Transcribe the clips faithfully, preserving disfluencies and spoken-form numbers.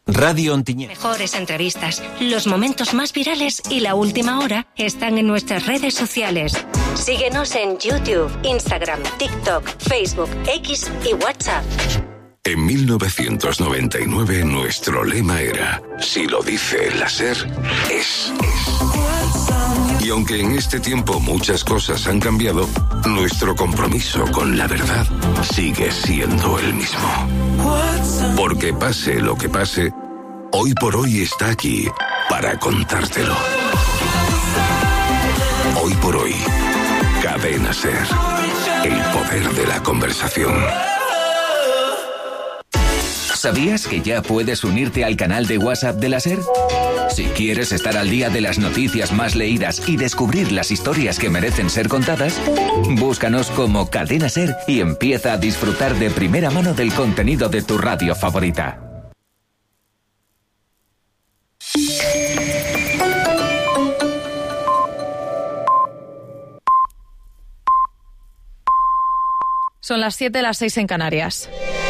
Radio Ontinyent. Mejores entrevistas, los momentos más virales y la última hora están en nuestras redes sociales. Síguenos en YouTube, Instagram, TikTok, Facebook, X y WhatsApp. En mil novecientos noventa y nueve nuestro lema era: si lo dice la SER, es. Y aunque en este tiempo muchas cosas han cambiado, nuestro compromiso con la verdad sigue siendo el mismo. Porque pase lo que pase, Hoy por Hoy está aquí para contártelo. Hoy por Hoy, Cadena SER, el poder de la conversación. ¿Sabías que ya puedes unirte al canal de WhatsApp de la SER? Si quieres estar al día de las noticias más leídas y descubrir las historias que merecen ser contadas, búscanos como Cadena SER y empieza a disfrutar de primera mano del contenido de tu radio favorita. Son las siete, las seis en Canarias.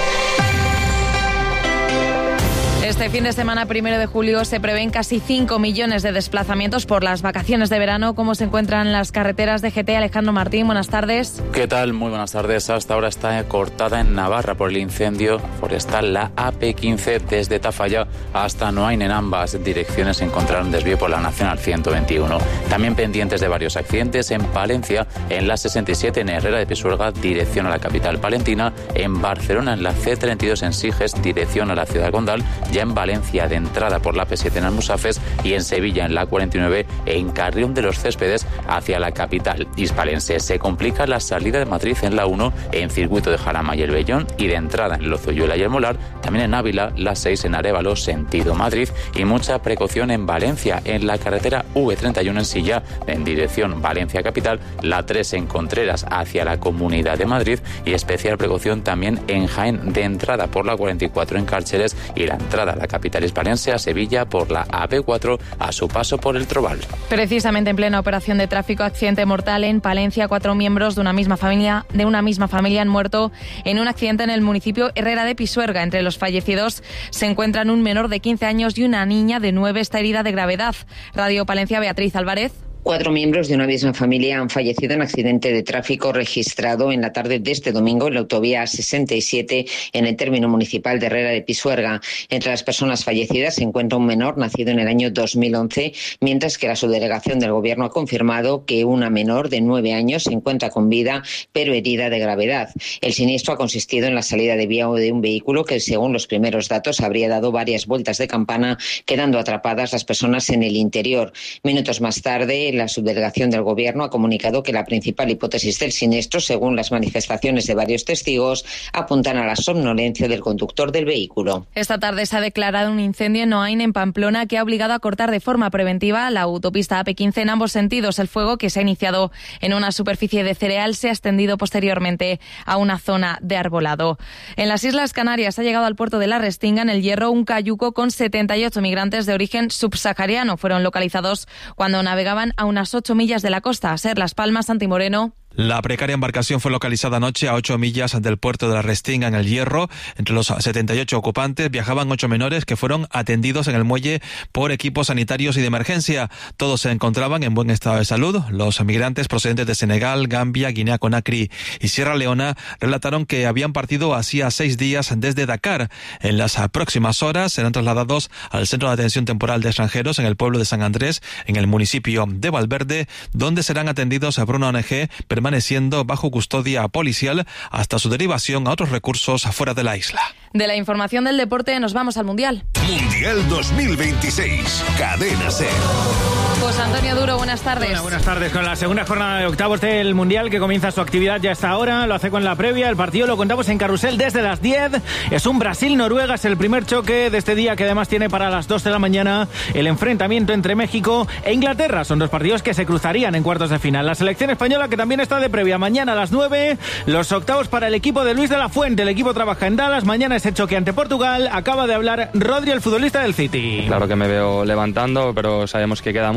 Este fin de semana, primero de julio, se prevén casi cinco millones de desplazamientos por las vacaciones de verano. ¿Cómo se encuentran las carreteras de G T? Alejandro Martín, buenas tardes. ¿Qué tal? Muy buenas tardes. Hasta ahora está cortada en Navarra por el incendio forestal la A P quince desde Tafalla hasta Noain. En ambas direcciones se encontraron desvío por la Nacional ciento veintiuno. También pendientes de varios accidentes en Palencia, en la sesenta y siete en Herrera de Pisuerga, dirección a la capital palentina, en Barcelona en la C treinta y dos en Siges, dirección a la ciudad condal, ya en Valencia de entrada por la A P siete en Almusafes y en Sevilla en la cuarenta y nueve en Carrión de los Céspedes hacia la capital hispalense. Se complica la salida de Madrid en la uno en circuito de Jarama y el Bellón y de entrada en Lozoyuela y el Molar, también en Ávila, la seis en Arévalo sentido Madrid y mucha precaución en Valencia en la carretera V treinta y uno en Silla en dirección Valencia capital, la tres en Contreras hacia la Comunidad de Madrid y especial precaución también en Jaén de entrada por la cuarenta y cuatro en Cárceles y la entrada a la capital hispalense a Sevilla por la A P cuatro a su paso por el Trobal. Precisamente en plena operación de tráfico, accidente mortal en Palencia. Cuatro miembros de una misma familia de una misma familia han muerto en un accidente en el municipio Herrera de Pisuerga. Entre los fallecidos se encuentran un menor de quince años y una niña de nueve. Está herida de gravedad. Radio Palencia, Beatriz Álvarez. Cuatro miembros de una misma familia han fallecido en accidente de tráfico registrado en la tarde de este domingo en la autovía sesenta y siete en el término municipal de Herrera de Pisuerga. Entre las personas fallecidas se encuentra un menor nacido en el año dos mil once, mientras que la subdelegación del Gobierno ha confirmado que una menor de nueve años se encuentra con vida, pero herida de gravedad. El siniestro ha consistido en la salida de vía de un vehículo que, según los primeros datos, habría dado varias vueltas de campana, quedando atrapadas las personas en el interior. Minutos más tarde, la subdelegación del Gobierno ha comunicado que la principal hipótesis del siniestro, según las manifestaciones de varios testigos, apuntan a la somnolencia del conductor del vehículo. Esta tarde se ha declarado un incendio en Noain, en Pamplona, que ha obligado a cortar de forma preventiva la autopista A P quince en ambos sentidos. El fuego, que se ha iniciado en una superficie de cereal, se ha extendido posteriormente a una zona de arbolado. En las Islas Canarias ha llegado al puerto de La Restinga, en el Hierro, un cayuco con setenta y ocho migrantes de origen subsahariano. Fueron localizados cuando navegaban a unas ocho millas de la costa. A ser Las Palmas, Santi Moreno. La precaria embarcación fue localizada anoche a ocho millas del puerto de La Restinga, en el Hierro. Entre los setenta y ocho ocupantes viajaban ocho menores que fueron atendidos en el muelle por equipos sanitarios y de emergencia. Todos se encontraban en buen estado de salud. Los migrantes procedentes de Senegal, Gambia, Guinea-Conakry y Sierra Leona relataron que habían partido hacía seis días desde Dakar. En las próximas horas serán trasladados al Centro de Atención Temporal de Extranjeros en el pueblo de San Andrés, en el municipio de Valverde, donde serán atendidos por una O N G permaneciendo bajo custodia policial hasta su derivación a otros recursos afuera de la isla. De la información del deporte nos vamos al Mundial. Mundial dos mil veintiséis, Cadena SER. José Antonio Duro, buenas tardes. Hola, buenas tardes. Con la segunda jornada de octavos del Mundial, que comienza su actividad ya hasta ahora, lo hace con la previa. El partido lo contamos en Carrusel desde las diez. Es un Brasil-Noruega, es el primer choque de este día, que además tiene para las dos de la mañana el enfrentamiento entre México e Inglaterra. Son dos partidos que se cruzarían en cuartos de final. La selección española, que también está de previa, mañana a las nueve. Los octavos para el equipo de Luis de la Fuente. El equipo trabaja en Dallas. Mañana ese choque ante Portugal. Acaba de hablar Rodri, el futbolista del City. Claro que me veo levantando, pero sabemos que queda mucho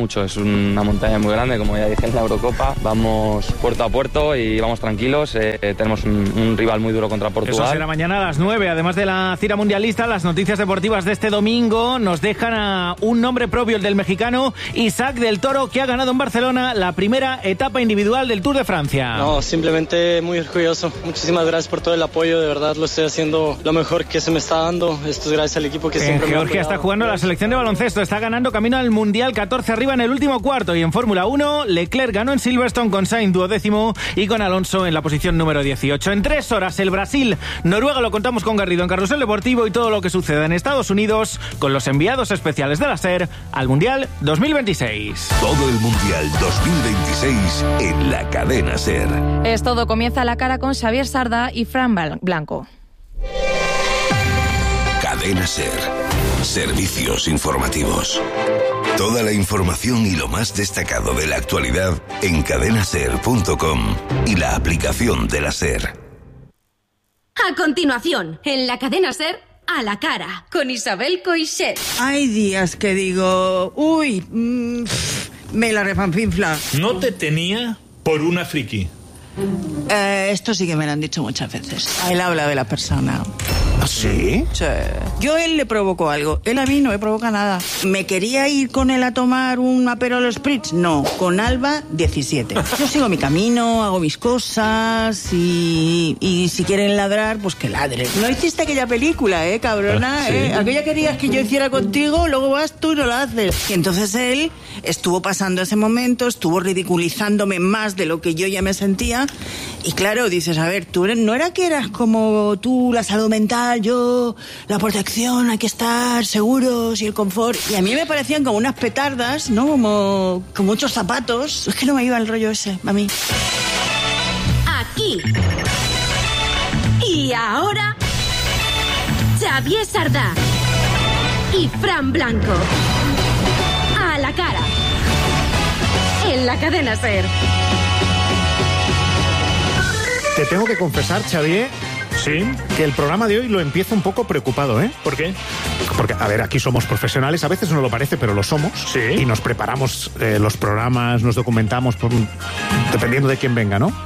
mucho, es una montaña muy grande, como ya dije en la Eurocopa. Vamos puerto a puerto y vamos tranquilos. Eh, tenemos un, un rival muy duro contra Portugal. Eso será mañana a las nueve. Además de la cita mundialista, las noticias deportivas de este domingo nos dejan a un nombre propio, el del mexicano Isaac del Toro, que ha ganado en Barcelona la primera etapa individual del Tour de Francia. No, simplemente muy orgulloso. Muchísimas gracias por todo el apoyo, de verdad lo estoy haciendo lo mejor que se me está dando. Esto es gracias al equipo que en siempre Georgia me ha está jugando la selección de baloncesto, está ganando camino al Mundial, catorce arriba en el último cuarto. Y en Fórmula uno, Leclerc ganó en Silverstone con Sainz duodécimo y con Alonso en la posición número dieciocho. En tres horas el Brasil-Noruega lo contamos con Garrido en Carrusel Deportivo y todo lo que suceda en Estados Unidos con los enviados especiales de la SER al Mundial dos mil veintiséis. Todo el Mundial dos mil veintiséis en la cadena SER. Es todo, comienza La Cara con Xavier Sardá y Fran Blanco. Cadena SER. Servicios informativos. Toda la información y lo más destacado de la actualidad en cadena ser punto com y la aplicación de la SER. A continuación, en la cadena SER, A la Cara, con Isabel Coixet. Hay días que digo, uy, mmm, me la refanfinfla. No te tenía por una friki. Eh, esto sí que me lo han dicho muchas veces. Él habla de la persona. ¿Ah, sí? Sí. Yo a él le provoco algo. Él a mí no me provoca nada. ¿Me quería ir con él a tomar un Aperol Spritz? No. Con Alba, diecisiete. Yo sigo mi camino, hago mis cosas y, y si quieren ladrar, pues que ladren. No hiciste aquella película, ¿eh, cabrona? ¿Sí? ¿Eh? Aquella querías que yo hiciera contigo, luego vas tú y no la haces. Y entonces él estuvo pasando ese momento, estuvo ridiculizándome más de lo que yo ya me sentía. Y claro, dices, a ver, tú no era que eras como tú, la salud mental, yo, la protección, hay que estar seguros y el confort. Y a mí me parecían como unas petardas, ¿no? Como con muchos zapatos. Es que no me iba el rollo ese, a mí. Aquí. Y ahora, Xavier Sardá y Fran Blanco. A la Cara. En la cadena SER. Te tengo que confesar, Xavier, ¿sí? Que el programa de hoy lo empiezo un poco preocupado, ¿eh? ¿Por qué? Porque, a ver, aquí somos profesionales, a veces no lo parece, pero lo somos. Sí. Y nos preparamos eh, los programas, nos documentamos, por, dependiendo de quién venga, ¿no?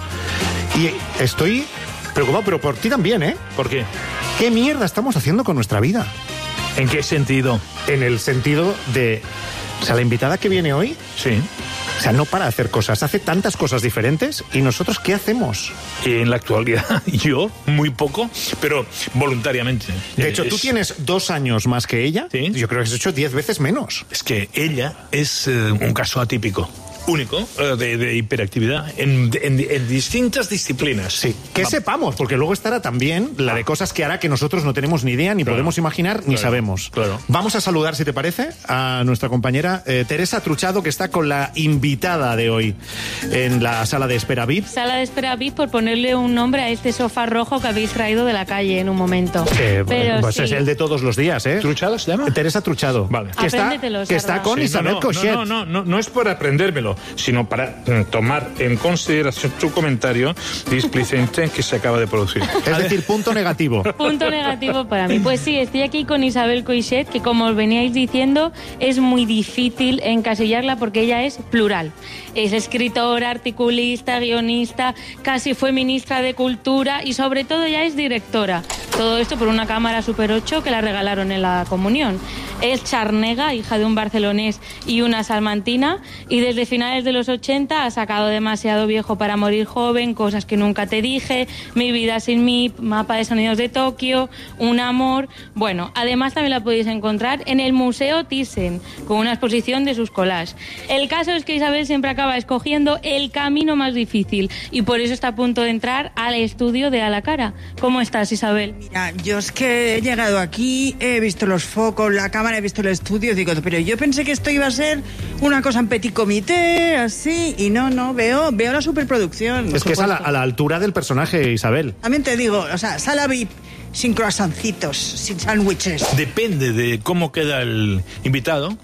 Y estoy preocupado, pero por ti también, ¿eh? ¿Por qué? ¿Qué mierda estamos haciendo con nuestra vida? ¿En qué sentido? En el sentido de... O sea, la invitada que viene hoy... Sí. O sea, no para de hacer cosas, hace tantas cosas diferentes. ¿Y nosotros qué hacemos? En la actualidad, yo, muy poco, pero voluntariamente. De hecho, es... tú tienes dos años más que ella. ¿Sí? Yo creo que has hecho diez veces menos. Es que ella es eh, un caso atípico. Único, eh, de, de hiperactividad en, en, en distintas disciplinas. Sí, que Vamos. sepamos, porque luego estará también la de cosas que hará que nosotros no tenemos ni idea, ni claro. podemos imaginar, claro. ni sabemos. Claro. Vamos a saludar, si te parece, a nuestra compañera eh, Teresa Truchado, que está con la invitada de hoy en la sala de espera V I P. Sala de espera V I P, por ponerle un nombre a este sofá rojo que habéis traído de la calle en un momento. Eh, Pero pues sí. es el de todos los días, ¿eh? ¿Truchado se llama? Teresa Truchado. Vale. Que está, que está con sí, Isabel no, no, Coixet. No, no, no, no es por aprendérmelo, sino para tomar en consideración tu comentario displicente que se acaba de producir. Es decir, punto negativo. Punto negativo para mí. Pues sí, estoy aquí con Isabel Coixet, que como os veníais diciendo, es muy difícil encasillarla porque ella es plural. Es escritora, articulista, guionista, casi fue ministra de Cultura y sobre todo ya es directora. Todo esto por una cámara Super ocho que la regalaron en la comunión. Es charnega, hija de un barcelonés y una salmantina, y desde finales de los ochenta ha sacado Demasiado viejo para morir joven, Cosas que nunca te dije, Mi vida sin mí, Mapa de sonidos de Tokio, Un amor. Bueno, además también la podéis encontrar en el Museo Thyssen, con una exposición de sus collages. El caso es que Isabel siempre acaba escogiendo el camino más difícil y por eso está a punto de entrar al estudio de A la Cara. ¿Cómo estás, Isabel? Mira, yo es que he llegado aquí, he visto los focos, la cámara, he visto el estudio, digo, pero yo pensé que esto iba a ser una cosa en petit comité, así, y no, no, veo, veo la superproducción. Es que es a la, a la altura del personaje, Isabel. También te digo, o sea, sala V I P, sin croissancitos, sin sándwiches. Depende de cómo queda el invitado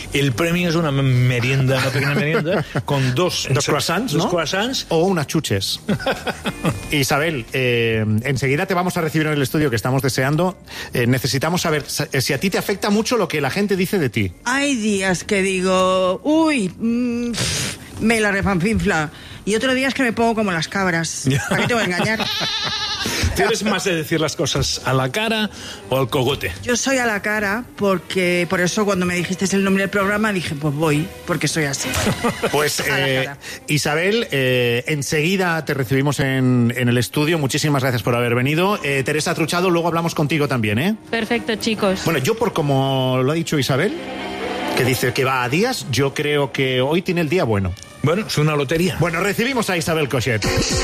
el premio es una merienda, una pequeña merienda, con dos, dos croissants, dos ¿no? croissants. O unas chuches. Isabel, eh, enseguida te vamos a recibir en el estudio que estamos deseando. Eh, necesitamos saber si a ti te afecta mucho lo que la gente dice de ti. Hay días que digo, uy, mmm, me la repanfinfla. Y otros días que me pongo como las cabras. ¿Para qué te voy a engañar? ¿Tienes más de decir las cosas a la cara o al cogote? Yo soy a la cara porque por eso cuando me dijiste el nombre del programa dije, pues voy, porque soy así. Pues eh, Isabel, eh, enseguida te recibimos en, en el estudio. Muchísimas gracias por haber venido. Eh, Teresa Truchado, luego hablamos contigo también, ¿eh? Perfecto, chicos. Bueno, yo por como lo ha dicho Isabel, que dice que va a días, yo creo que hoy tiene el día bueno. Bueno, es una lotería. Bueno, recibimos a Isabel Cochet.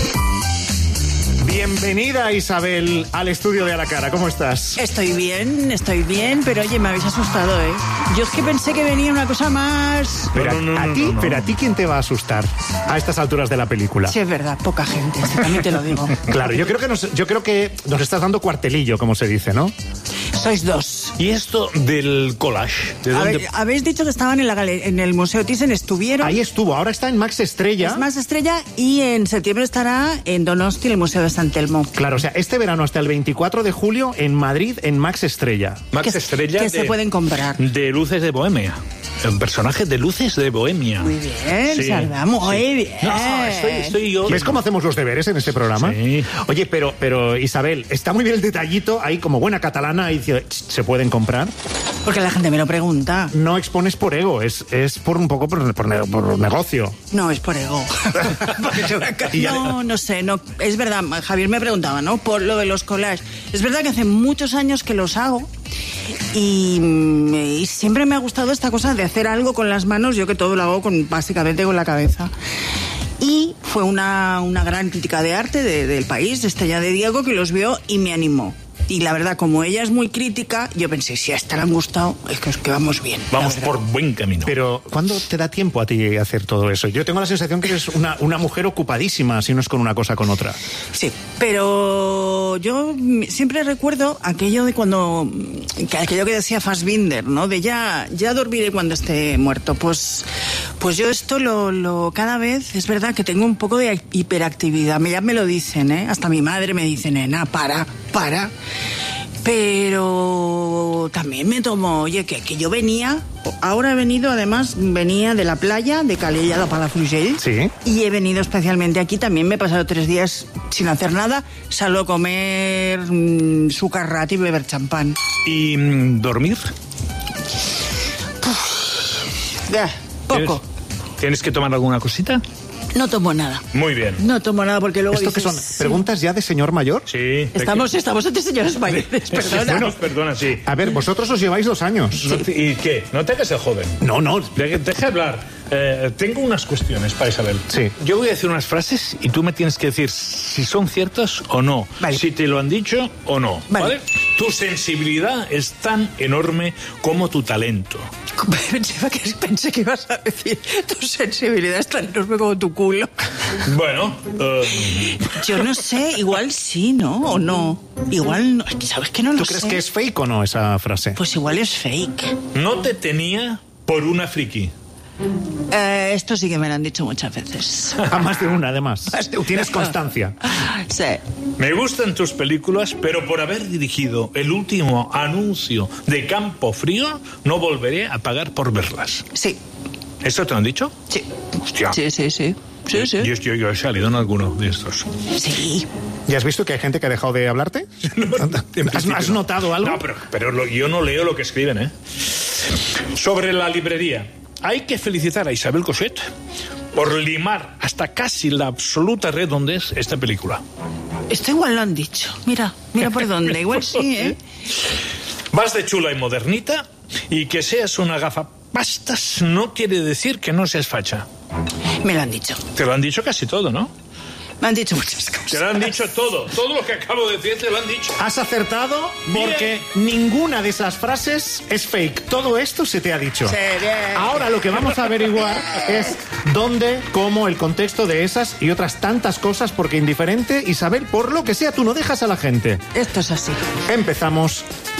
Bienvenida, Isabel, al estudio de A la Cara. ¿Cómo estás? Estoy bien, estoy bien, pero oye, me habéis asustado, ¿eh? Yo es que pensé que venía una cosa más... Pero, no, no, a, no, a ti, no, no. pero a ti, ¿quién te va a asustar a estas alturas de la película? Sí, es verdad, poca gente, también te lo digo. Claro, yo creo que nos, yo creo que nos estás dando cuartelillo, como se dice, ¿no? Sois dos. ¿Y esto del collage? ¿De dónde? Habe- habéis dicho que estaban en, la gale- en el Museo Thyssen, estuvieron... Ahí estuvo, ahora está en Max Estrella. Es Max Estrella y en septiembre estará en Donosti, el Museo de San Telmo. Claro, o sea, este verano hasta el veinticuatro de julio en Madrid, en Max Estrella. Max Que- Estrella que de, se pueden comprar. de Luces de Bohemia. Un personaje de Luces de Bohemia. Muy bien, Sí, Sardá, muy sí. bien. No, estoy, estoy yo. ¿Ves cómo hacemos los deberes en este programa? Sí. Oye, pero, pero Isabel, está muy bien el detallito ahí, como buena catalana, y dice, ¿se pueden comprar? Porque la gente me lo pregunta. No expones por ego, es, es por un poco por, por, ne- por negocio. No, es por ego. Y ya- No, no sé, no, es verdad, Javier me preguntaba, ¿no? Por lo de los collages. Es verdad que hace muchos años que los hago y, mm, y siempre me ha gustado esta cosa de hacer algo con las manos, yo que todo lo hago con, básicamente con la cabeza. Y fue una, una gran crítica de arte de- del país, Estella de Diego, que los vio y me animó. Y la verdad, como ella es muy crítica, yo pensé, si a esta le han gustado, es que, es que vamos bien. la Vamos verdad. por buen camino. Pero, ¿cuándo te da tiempo a ti hacer todo eso? Yo tengo la sensación que eres una, una mujer ocupadísima, si no es con una cosa con otra. Sí, pero yo mm, siempre recuerdo aquello de cuando, que aquello que decía Fassbinder, ¿no? De ya, ya dormiré cuando esté muerto. Pues, pues yo esto lo, lo, cada vez es verdad que tengo un poco de hiperactividad. Me, ya me lo dicen, ¿eh? Hasta mi madre me dice, nena, para, para. Pero también me tomo, oye, que, que yo venía, ahora he venido, además, venía de la playa, de Calella de Palafrugell. Sí. Y he venido especialmente aquí, también me he pasado tres días sin hacer nada, salvo comer mmm, sucarrat y beber champán. ¿Y mm, dormir? Ya, poco. ¿Tienes, ¿Tienes que tomar alguna cosita? No tomo nada. Muy bien. No tomo nada porque luego ¿Esto qué dices, son? sí. ¿Preguntas ya de señor mayor? Sí. Estamos, estamos ante señores mayores, perdona. Bueno, perdona, sí. A ver, vosotros os lleváis dos años. No te- ¿Y qué? No te hagas el joven. No, no. Deja, deja hablar. Eh, tengo unas cuestiones para Isabel. Sí. Yo voy a decir unas frases y tú me tienes que decir si son ciertas o no. Vale. Si te lo han dicho o no. Vale. ¿Vale? Tu sensibilidad es tan enorme como tu talento. Pensaba que, pensé que ibas a decir, tu sensibilidad es tan enorme como tu culo. Bueno, eh, Yo no sé, igual sí, ¿no? O no. Igual no. Es que sabes que no lo ¿Tú sé. crees que es fake o no esa frase? Pues igual es fake. no te tenía por una friki. Eh, esto sí que me lo han dicho muchas veces. A más de una, además. Más de una. Tienes constancia. Sí. Me gustan tus películas, pero por haber dirigido el último anuncio de Campo Frío, no volveré a pagar por verlas. Sí. ¿Esto te lo han dicho? Sí. Hostia. Sí, sí, sí. Sí, sí. Yo, yo, yo he salido en alguno de estos. Sí. ¿Y has visto que hay gente que ha dejado de hablarte? En ¿Has, principio has no. notado algo? No, pero, pero lo- yo no leo lo que escriben, ¿eh? Sobre la librería. Hay que felicitar a Isabel Cochet por limar hasta casi la absoluta redondez esta película. Esto igual lo han dicho. Mira, mira por dónde. Igual sí, ¿eh? Vas de chula y modernita, y que seas una gafapastas no quiere decir que no seas facha. Me lo han dicho. Te lo han dicho casi todo, ¿no? Me han dicho muchas cosas. Te lo han dicho todo. Todo lo que acabo de decir te lo han dicho. Has acertado porque ninguna de esas frases es fake. Todo esto se te ha dicho. Sí, bien. Ahora lo que vamos a averiguar es dónde, cómo, el contexto de esas y otras tantas cosas, porque indiferente, Isabel, por lo que sea, tú no dejas a la gente. Esto es así. Empezamos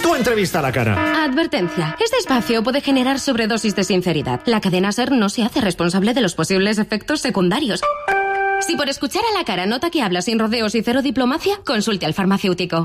Tu entrevista a la cara. Advertencia. Este espacio puede generar sobredosis de sinceridad. La cadena SER no se hace responsable de los posibles efectos secundarios. Si por escuchar a la cara nota que habla sin rodeos y cero diplomacia, consulte al farmacéutico.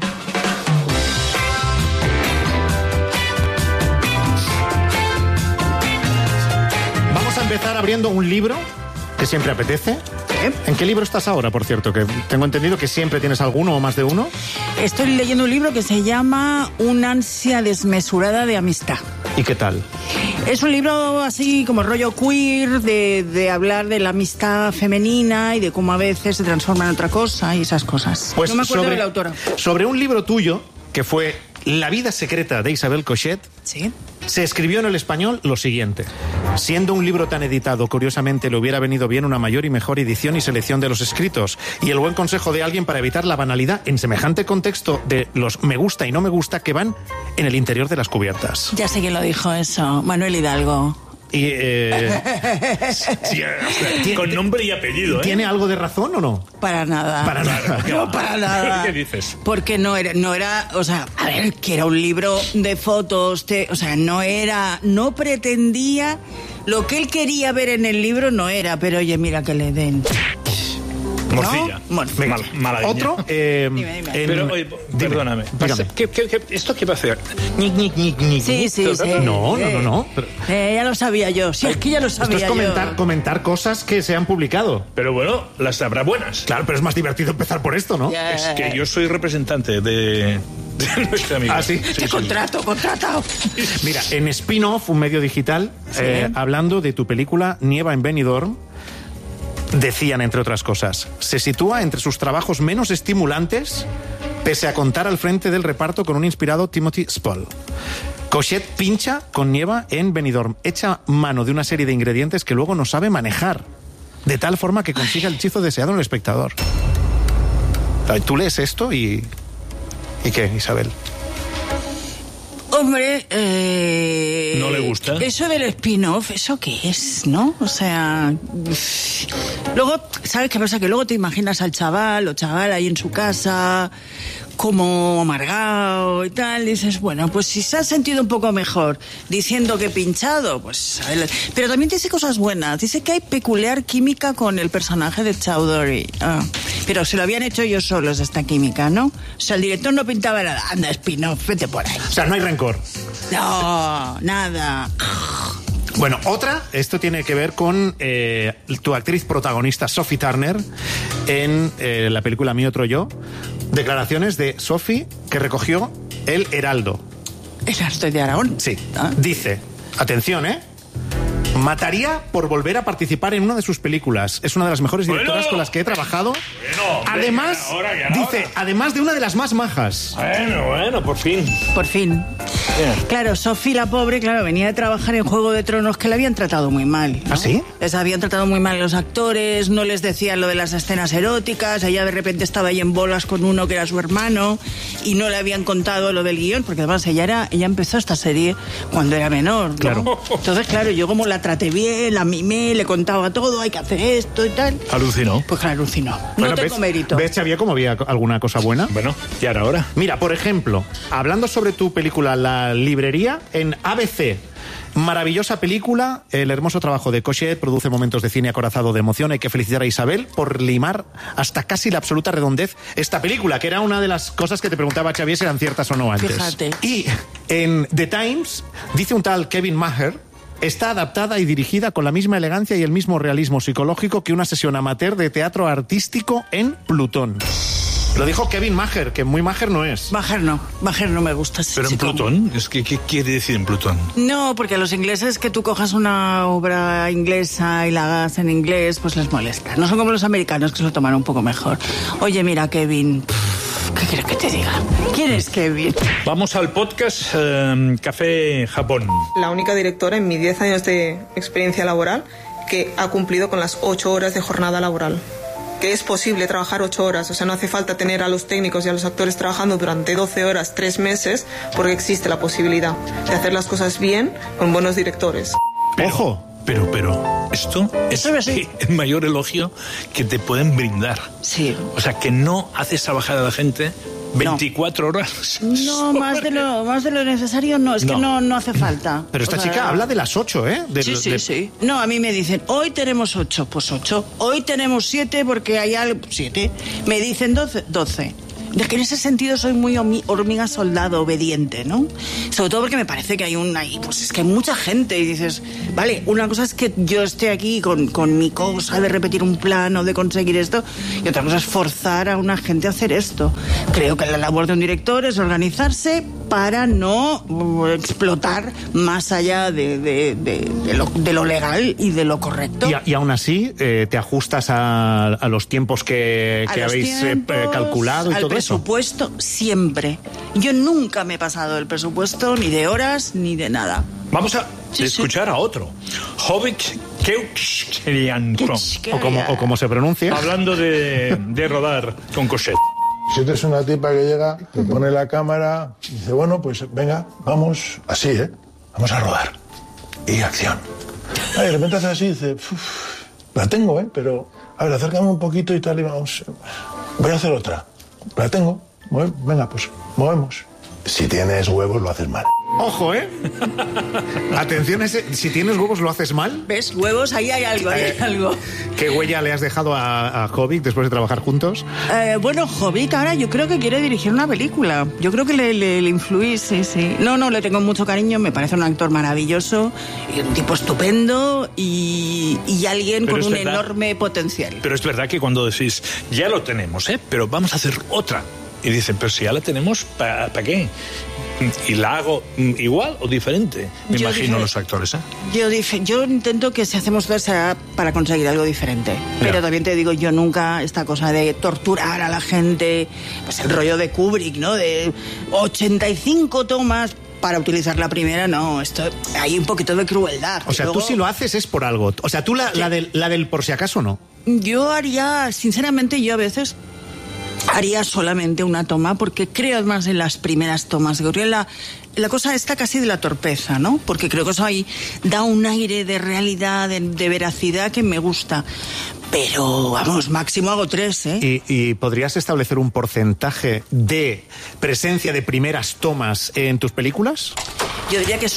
Vamos a empezar abriendo un libro que siempre apetece. ¿En qué libro estás ahora, por cierto? Que tengo entendido que siempre tienes alguno o más de uno. Estoy leyendo un libro que se llama Una ansia desmesurada de amistad. ¿Y qué tal? Es un libro así como rollo queer, de, de hablar de la amistad femenina y de cómo a veces se transforma en otra cosa y esas cosas. Pues no me acuerdo sobre, de la autora. Sobre un libro tuyo, que fue La vida secreta de Isabel Cochet, ¿sí? Se escribió en el español lo siguiente. Siendo un libro tan editado, curiosamente le hubiera venido bien una mayor y mejor edición y selección de los escritos y el buen consejo de alguien para evitar la banalidad en semejante contexto de los me gusta y no me gusta que van en el interior de las cubiertas. Ya sé quién lo dijo eso, Manuel Hidalgo. Y, eh, sí, o sea, con nombre y apellido, ¿eh? ¿Tiene algo de razón o no? Para nada. Para nada. No, para nada. ¿Qué dices? Porque no era, no era, o sea, a ver, que era un libro de fotos, te, o sea, no era, no pretendía, lo que él quería ver en el libro no era, pero oye, mira que le den. Morcilla. ¿No? Morcilla. Mal, malagueña. Otro. Eh, dime, dime. En, Pero, oye, perdóname. Dígame. ¿Qué, qué, qué, ¿Esto qué va a hacer? Nick, nick, nick, nick. Sí, sí, sí. No, no, no, no. Pero, Eh, ya lo sabía yo. Si es que ya lo sabía esto es comentar, yo. comentar cosas que se han publicado. Pero bueno, las habrá buenas. Claro, pero es más divertido empezar por esto, ¿no? Ya. Es que yo soy representante de, de nuestra amiga. Ah, sí. Te sí, sí. contrato, contratado. Mira, en Spin-Off, un medio digital, Sí. eh, hablando de tu película Nieva en Benidorm, decían, entre otras cosas, se sitúa entre sus trabajos menos estimulantes, pese a contar al frente del reparto con un inspirado Timothy Spall. Cochet pincha con Nieva en Benidorm, echa mano de una serie de ingredientes que luego no sabe manejar, de tal forma que consiga el hechizo deseado en el espectador. Tú lees esto y... ¿Y qué, Isabel? Hombre, eh... ¿No le gusta? Eso del spin-off, ¿eso qué es, no? O sea... Luego, ¿sabes qué pasa? Que luego te imaginas al chaval o chaval ahí en su casa, como amargado y tal, y dices, bueno, pues si se ha sentido un poco mejor diciendo que pinchado, pues... a ver, pero también dice cosas buenas. Dice que hay peculiar química con el personaje de Chowdhury. Ah, pero se lo habían hecho ellos solos, esta química, ¿no? O sea, el director no pintaba nada. Anda, spin-off, vete por ahí. O sea, no hay rencor. No, nada. Bueno, otra, esto tiene que ver con eh, tu actriz protagonista, Sophie Turner, en eh, la película Mi Otro Yo. Declaraciones de Sophie que recogió El Heraldo. ¿El Heraldo de Aragón? Sí. Ah. Dice, atención, ¿eh? Mataría por volver a participar en una de sus películas. Es una de las mejores directoras Bueno. con las que he trabajado. Bueno, hombre, además, ya era hora, ya era dice, hora. además de una de las más majas. Bueno, bueno, por fin. Por fin. Claro, Sophie, la pobre, claro, venía de trabajar en Juego de Tronos que la habían tratado muy mal, ¿no? ¿Ah, sí? Les habían tratado muy mal los actores, no les decían lo de las escenas eróticas, ella de repente estaba ahí en bolas con uno que era su hermano y no le habían contado lo del guión, porque además ella era, ella empezó esta serie cuando era menor, ¿no? Claro. Entonces, claro, yo como la traté bien, la mimé, le contaba todo, hay que hacer esto y tal. Alucinó. Pues claro, alucinó. No Bueno, tengo ¿ves, mérito. ¿Ves, Xavier, cómo había alguna cosa buena? Bueno, ya era hora. Mira, por ejemplo, hablando sobre tu película La Librería, en A B C. Maravillosa película, el hermoso trabajo de Cochet, produce momentos de cine acorazado de emoción. Hay que felicitar a Isabel por limar hasta casi la absoluta redondez esta película, que era una de las cosas que te preguntaba Xavier si eran ciertas o no antes. Fíjate. Y en The Times dice un tal Kevin Maher: está adaptada y dirigida con la misma elegancia y el mismo realismo psicológico que una sesión amateur de teatro artístico en Plutón. Lo dijo Kevin Maher, que muy Maher no es. Maher no, Maher no me gusta. Pero en Plutón, es que, ¿qué quiere decir en Plutón? No, porque a los ingleses que tú cojas una obra inglesa y la hagas en inglés, pues les molesta. No son como los americanos que se lo toman un poco mejor. Oye, mira, Kevin, ¿qué quieres que te diga? ¿Quién es Kevin? Vamos al podcast eh, Café Japón. La única directora en mis diez años de experiencia laboral que ha cumplido con las ocho horas de jornada laboral. Que es posible trabajar ocho horas, o sea, no hace falta tener a los técnicos y a los actores trabajando durante doce horas, tres meses, porque existe la posibilidad de hacer las cosas bien con buenos directores. Pero, ¡Ojo! Pero, pero, esto es sí. el mayor elogio que te pueden brindar. Sí. O sea, que no haces trabajar a la gente veinticuatro horas. No, más de lo, más de lo necesario no, es no. que no, no hace falta. Pero esta o sea, chica habla de las ocho, ¿eh? De, sí, sí, de... sí. No, a mí me dicen, hoy tenemos ocho, pues ocho. Hoy tenemos siete porque hay algo, siete. Me dicen doce, doce. Es que en ese sentido soy muy hormiga soldado obediente, ¿no? Sobre todo porque me parece que hay un... Hay, pues es que hay mucha gente y dices, vale, una cosa es que yo esté aquí con, con mi cosa de repetir un plan o de conseguir esto, y otra cosa es forzar a una gente a hacer esto. Creo que la labor de un director es organizarse para no uh, explotar más allá de, de, de, de, lo, de lo legal y de lo correcto. Y, y aún así, eh, ¿te ajustas a, a los tiempos que, que habéis tiempos, eh, calculado y todo eso? Presupuesto, siempre. Yo nunca me he pasado del presupuesto, ni de horas, ni de nada. Vamos a sí, escuchar sí. a otro. Hobbit Keuksherianko. O como, o como se pronuncia. Hablando de, de rodar con Cosette. Si es una tipa que llega, te pone la cámara y dice, bueno, pues venga, vamos así, ¿eh? Vamos a rodar. Y acción. Ah, y de repente hace así y dice, la tengo, ¿eh? Pero, a ver, acércame un poquito y tal y vamos. Voy a hacer otra. La tengo. Venga, pues, movemos. Si tienes huevos, lo haces mal. Ojo, ¿eh? Atención, ese, si tienes huevos, lo haces mal. ¿Ves? Huevos, ahí hay algo, ahí hay eh, algo. ¿Qué huella le has dejado a, a Hobbit después de trabajar juntos? Eh, bueno, Hobbit ahora yo creo que quiere dirigir una película. Yo creo que le, le, le influí, sí, sí. No, no, le tengo mucho cariño, me parece un actor maravilloso, un tipo estupendo y, y alguien Pero con un verdad, enorme potencial. Pero es verdad que cuando decís, ya lo tenemos, ¿eh? Pero vamos a hacer otra. Y dicen, pero si ya la tenemos, ¿para pa qué? ¿Y la hago igual o diferente? Me yo imagino dije, los actores, ¿eh? Yo dije, yo intento que si hacemos dos sea para conseguir algo diferente. Pero yeah. también te digo, yo nunca esta cosa de torturar a la gente, pues el rollo de Kubrick, ¿no? De ochenta y cinco tomas para utilizar la primera, no, esto hay un poquito de crueldad. O sea, luego, tú si lo haces es por algo. O sea, tú la, la, del, la del por si acaso no. Yo haría, sinceramente, yo a veces haría solamente una toma porque creo más en las primeras tomas. Creo que la, la cosa está casi de la torpeza, ¿no? Porque creo que eso ahí da un aire de realidad, de, de veracidad que me gusta. Pero, vamos, máximo hago tres, ¿eh? ¿Y, y podrías establecer un porcentaje de presencia de primeras tomas en tus películas? Yo diría que es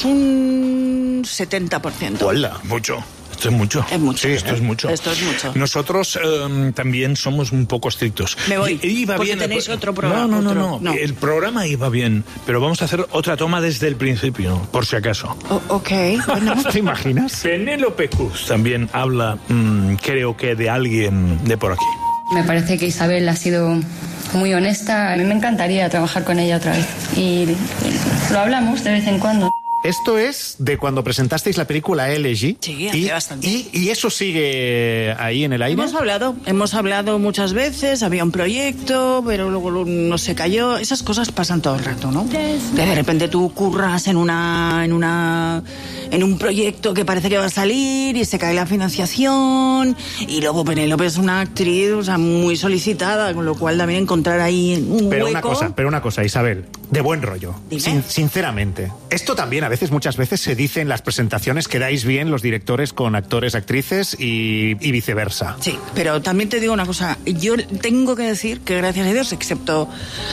un setenta por ciento. ¡Hola! Mucho. Esto es mucho. Es mucho. Sí, esto ¿eh? es mucho. Esto es mucho. Nosotros eh, también somos un poco estrictos. Me voy. I, iba porque bien, tenéis otro programa. No, no, otro, no, no, El programa iba bien, pero vamos a hacer otra toma desde el principio, por si acaso. Oh, ok. Bueno. ¿Te imaginas? Penélope Cruz también habla, mmm, creo que de alguien de por aquí. Me parece que Isabel ha sido muy honesta. A mí me encantaría trabajar con ella otra vez. Y lo hablamos de vez en cuando. Esto es de cuando presentasteis la película Elegy. Sí, hace y, bastante. Y, y eso sigue ahí en el aire. Hemos hablado, hemos hablado muchas veces, había un proyecto, pero luego no se cayó. Esas cosas pasan todo el rato, ¿no? Que de repente tú curras en una, en una, en un proyecto que parece que va a salir y se cae la financiación y luego Penélope es una actriz, o sea, muy solicitada, con lo cual también encontrar ahí un pero hueco. Una cosa, pero una cosa, Isabel, de buen rollo, sin, sinceramente. Esto también a veces, muchas veces se dice en las presentaciones que dais bien los directores con actores, actrices y, y viceversa. Sí, pero también te digo una cosa, yo tengo que decir que gracias a Dios, excepto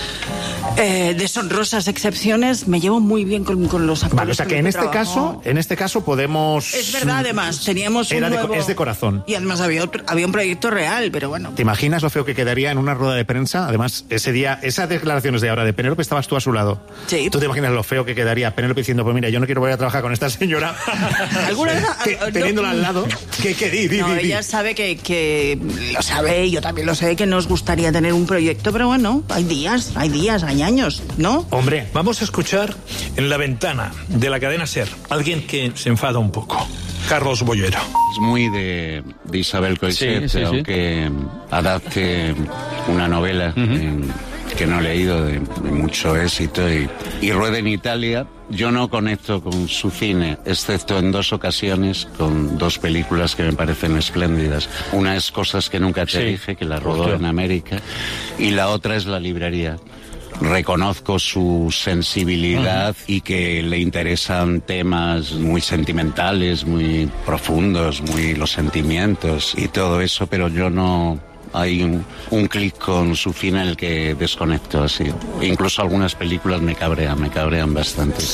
eh, deshonrosas excepciones, me llevo muy bien con, con los actores. Vale, o sea que en este caso, en este caso podemos. Es verdad, además teníamos un era de, nuevo... es de corazón. Y además había otro, había un proyecto real, pero bueno. ¿Te imaginas lo feo que quedaría en una rueda de prensa? Además, ese día, esas declaraciones de ahora de Penélope, estabas tú a su lado. Sí. ¿Tú te imaginas lo feo que quedaría Penélope diciendo, pues mira, yo no quiero volver a trabajar con esta señora? ¿Alguna vez? que, teniéndola al lado. ¿Qué, qué, di, di, no, di, di. ella sabe que, que lo sabe, yo también lo sé, que nos gustaría tener un proyecto, pero bueno, hay días, hay días, hay años, ¿no? Hombre, vamos a escuchar en la ventana de la cadena SER alguien que se enfada un poco. Carlos Bollero. Es muy de, de Isabel Coixet, sí, sí, aunque sí. adapte una novela uh-huh. en, que no he leído de, de mucho éxito y, y rueda en Italia. Yo no conecto con su cine, excepto en dos ocasiones, con dos películas que me parecen espléndidas. Una es Cosas que nunca te sí. dije, que la rodó Hostia. en América, y la otra es La librería. Reconozco su sensibilidad uh-huh. y que le interesan temas muy sentimentales, muy profundos, muy los sentimientos y todo eso, pero yo no... hay un, un clic con su final que desconecto así. Incluso algunas películas me cabrean, me cabrean bastante.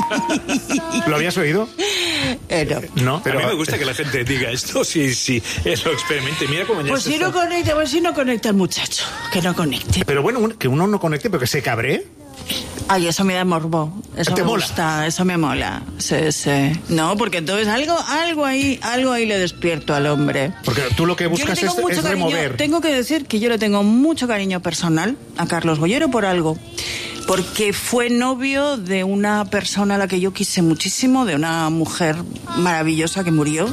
¿Lo habías oído? Eh, no. No, pero a mí me gusta que la gente diga esto, si sí, sí, lo experimente. Mira cómo ya Pues se si está... no conecta, pues si no conecta el muchacho, que no conecte. Pero bueno, que uno no conecte, pero que se cabree. Ay, eso me da morbo, eso ¿Te me mola? gusta, eso me mola. Sí, sí. No, porque entonces algo, algo ahí, algo ahí le despierto al hombre. Porque tú lo que Yo le buscas tengo es, mucho es cariño, remover. tengo que decir que yo le tengo mucho cariño personal a Carlos Bollero por algo. Porque fue novio de una persona a la que yo quise muchísimo, de una mujer maravillosa que murió.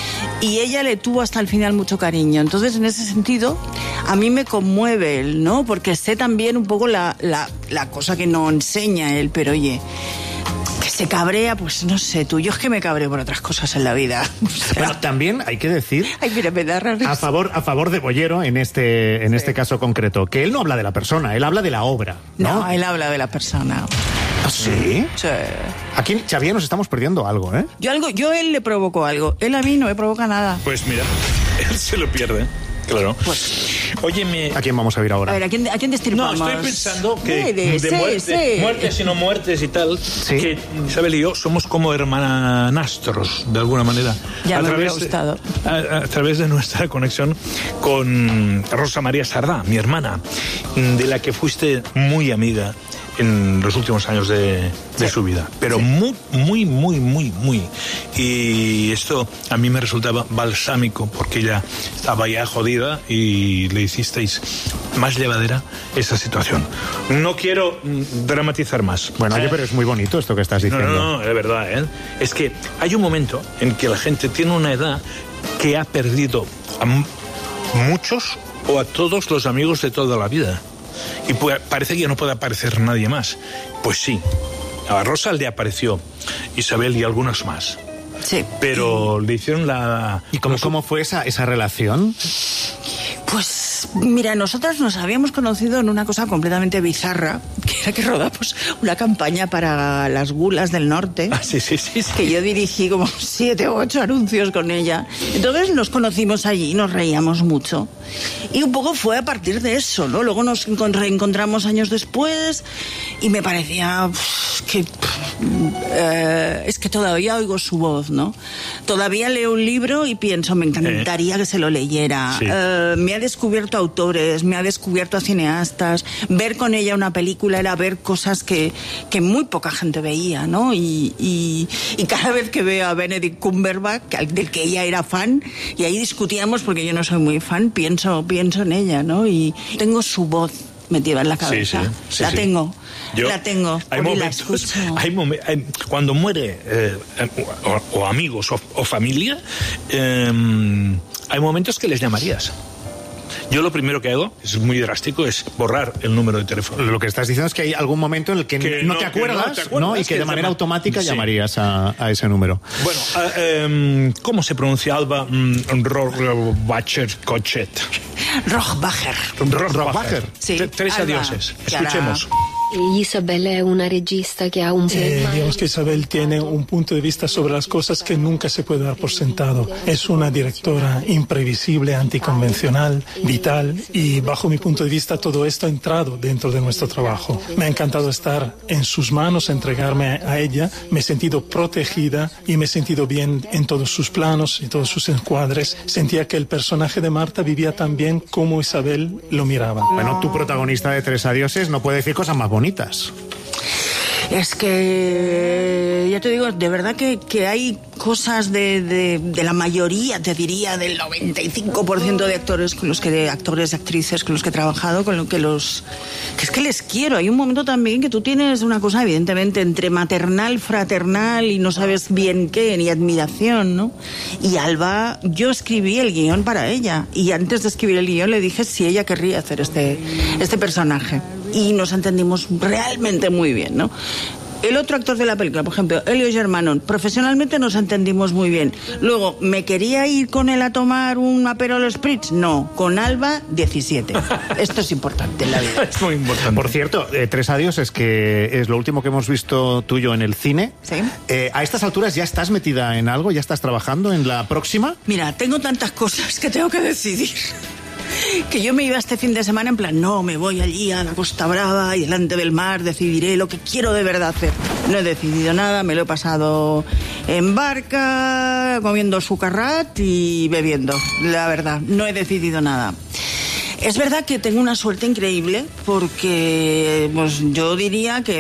Y ella le tuvo hasta el final mucho cariño. Entonces, en ese sentido, a mí me conmueve él, ¿no? Porque sé también un poco la, la, la cosa que no enseña él, pero oye, que se cabrea, pues no sé, tú, yo es que me cabreo por otras cosas en la vida. O sea, Bueno, también hay que decir ay, mira, me da risa. a favor, a favor de Bollero en este, en Sí. este caso concreto, que él no habla de la persona, él habla de la obra, ¿no? No, él habla de la persona. ¿Ah, sí? Sí. Aquí, Xavier, nos estamos perdiendo algo, ¿eh? Yo algo, yo a él le provoco algo. Él a mí no me provoca nada. Pues mira, él se lo pierde, claro. Óyeme... ¿A quién vamos a ver ahora? A ver, ¿a quién, a quién No, destirpamos? estoy pensando que Mire, de sí, muerte, sí. muertes y no muertes y tal, que Isabel y yo somos como hermanastros, de alguna manera. Ya a me hubiera través de- gustado. A, a través de nuestra conexión con Rosa María Sardá, mi hermana, de la que fuiste muy amiga en los últimos años de, de su vida, pero muy, muy, muy, muy, muy. Y esto a mí me resultaba balsámico, porque ella estaba ya jodida y le hicisteis más llevadera esa situación. No quiero mm, dramatizar más. Bueno, oye, Eh, pero es muy bonito esto que estás no, diciendo. no, no, es verdad, ¿eh? Es que hay un momento en que la gente tiene una edad que ha perdido a m- muchos o a todos los amigos de toda la vida. Y pu- parece que ya no puede aparecer nadie más. Pues sí, a Rosa le apareció Isabel y algunos más. Sí. Pero le hicieron la... ¿Y cómo, cómo fue esa, esa relación? Pues mira, nosotros nos habíamos conocido en una cosa completamente bizarra, que era que rodamos una campaña para las gulas del norte. Ah, sí, sí, sí, sí. Que yo dirigí como siete u ocho anuncios con ella. Entonces nos conocimos allí, nos reíamos mucho. Y un poco fue a partir de eso, ¿no? Luego nos encont- reencontramos años después y me parecía uf, que... eh, es que todavía oigo su voz, ¿no? Todavía leo un libro y pienso, me encantaría Eh. que se lo leyera. Sí. Eh, me ha descubierto autores, me ha descubierto a cineastas. Ver con ella una película era ver cosas que, que muy poca gente veía, ¿no? Y, y, y cada vez que veo a Benedict Cumberbatch, que- del que ella era fan, y ahí discutíamos porque yo no soy muy fan, pienso, pienso en ella, ¿no? Y tengo su voz metida en la cabeza. Sí, sí, sí, la sí. tengo, Yo- la tengo. Hay Porque la momentos, escucho. hay momen- hay- cuando muere eh, o, o amigos o, o familia, eh, hay momentos que les llamarías. Yo lo primero que hago, es muy drástico, es borrar el número de teléfono. Lo que estás diciendo es que hay algún momento en el que, Que no, no, te que no acuerdas, te acuerdas, ¿no? Y que que de es manera de- automática Sí. llamarías a, a ese número. Bueno, ah, em, ¿cómo se pronuncia Alba mm, Rohrbacher Cochet? Rohrbacher. Rohrbacher. Sí, T- Tres Alba. adioses. Chiara. Escuchemos. Isabel è una regista che ha un... Eh, digamos que Isabel tiene un punto de vista sobre las cosas que nunca se puede dar por sentado. Es una directora imprevisible, anticonvencional, vital, y bajo mi punto de vista todo esto ha entrado dentro de nuestro trabajo. Me ha encantado estar en sus manos, entregarme a ella. Me he sentido protegida y me he sentido bien en todos sus planos y todos sus encuadres. Sentía que el personaje de Marta vivía tan bien como Isabel lo miraba. Bueno, tu protagonista de Tres Adioses no puede decir cosas más bonitas. Es que, ya te digo, de verdad que, que hay cosas de, de, de la mayoría, te diría, del noventa y cinco por ciento de actores con los que, de actores, actrices con los que he trabajado, con lo que los, que es que les quiero. Hay un momento también que tú tienes una cosa, evidentemente, entre maternal, fraternal y no sabes bien qué, ni admiración, ¿no? Y Alba, yo escribí el guión para ella, y antes de escribir el guión le dije si ella querría hacer este, este personaje. Y nos entendimos realmente muy bien, ¿no? El otro actor de la película, por ejemplo, Elio Germano, profesionalmente nos entendimos muy bien. Luego, ¿me quería ir con él a tomar un Aperol Spritz? No, con Alba, diecisiete. Esto es importante en la vida. Es muy importante. Por cierto, eh, Tres Adiós es que es lo último que hemos visto tuyo en el cine. Sí. Eh, ¿A estas alturas ya estás metida en algo? ¿Ya estás trabajando en la próxima? Mira, tengo tantas cosas que tengo que decidir. Que yo me iba este fin de semana en plan, no, me voy allí a la Costa Brava y delante del mar decidiré lo que quiero de verdad hacer. No he decidido nada, me lo he pasado en barca, comiendo sucarrat y bebiendo, la verdad, no he decidido nada. Es verdad que tengo una suerte increíble porque pues, yo diría que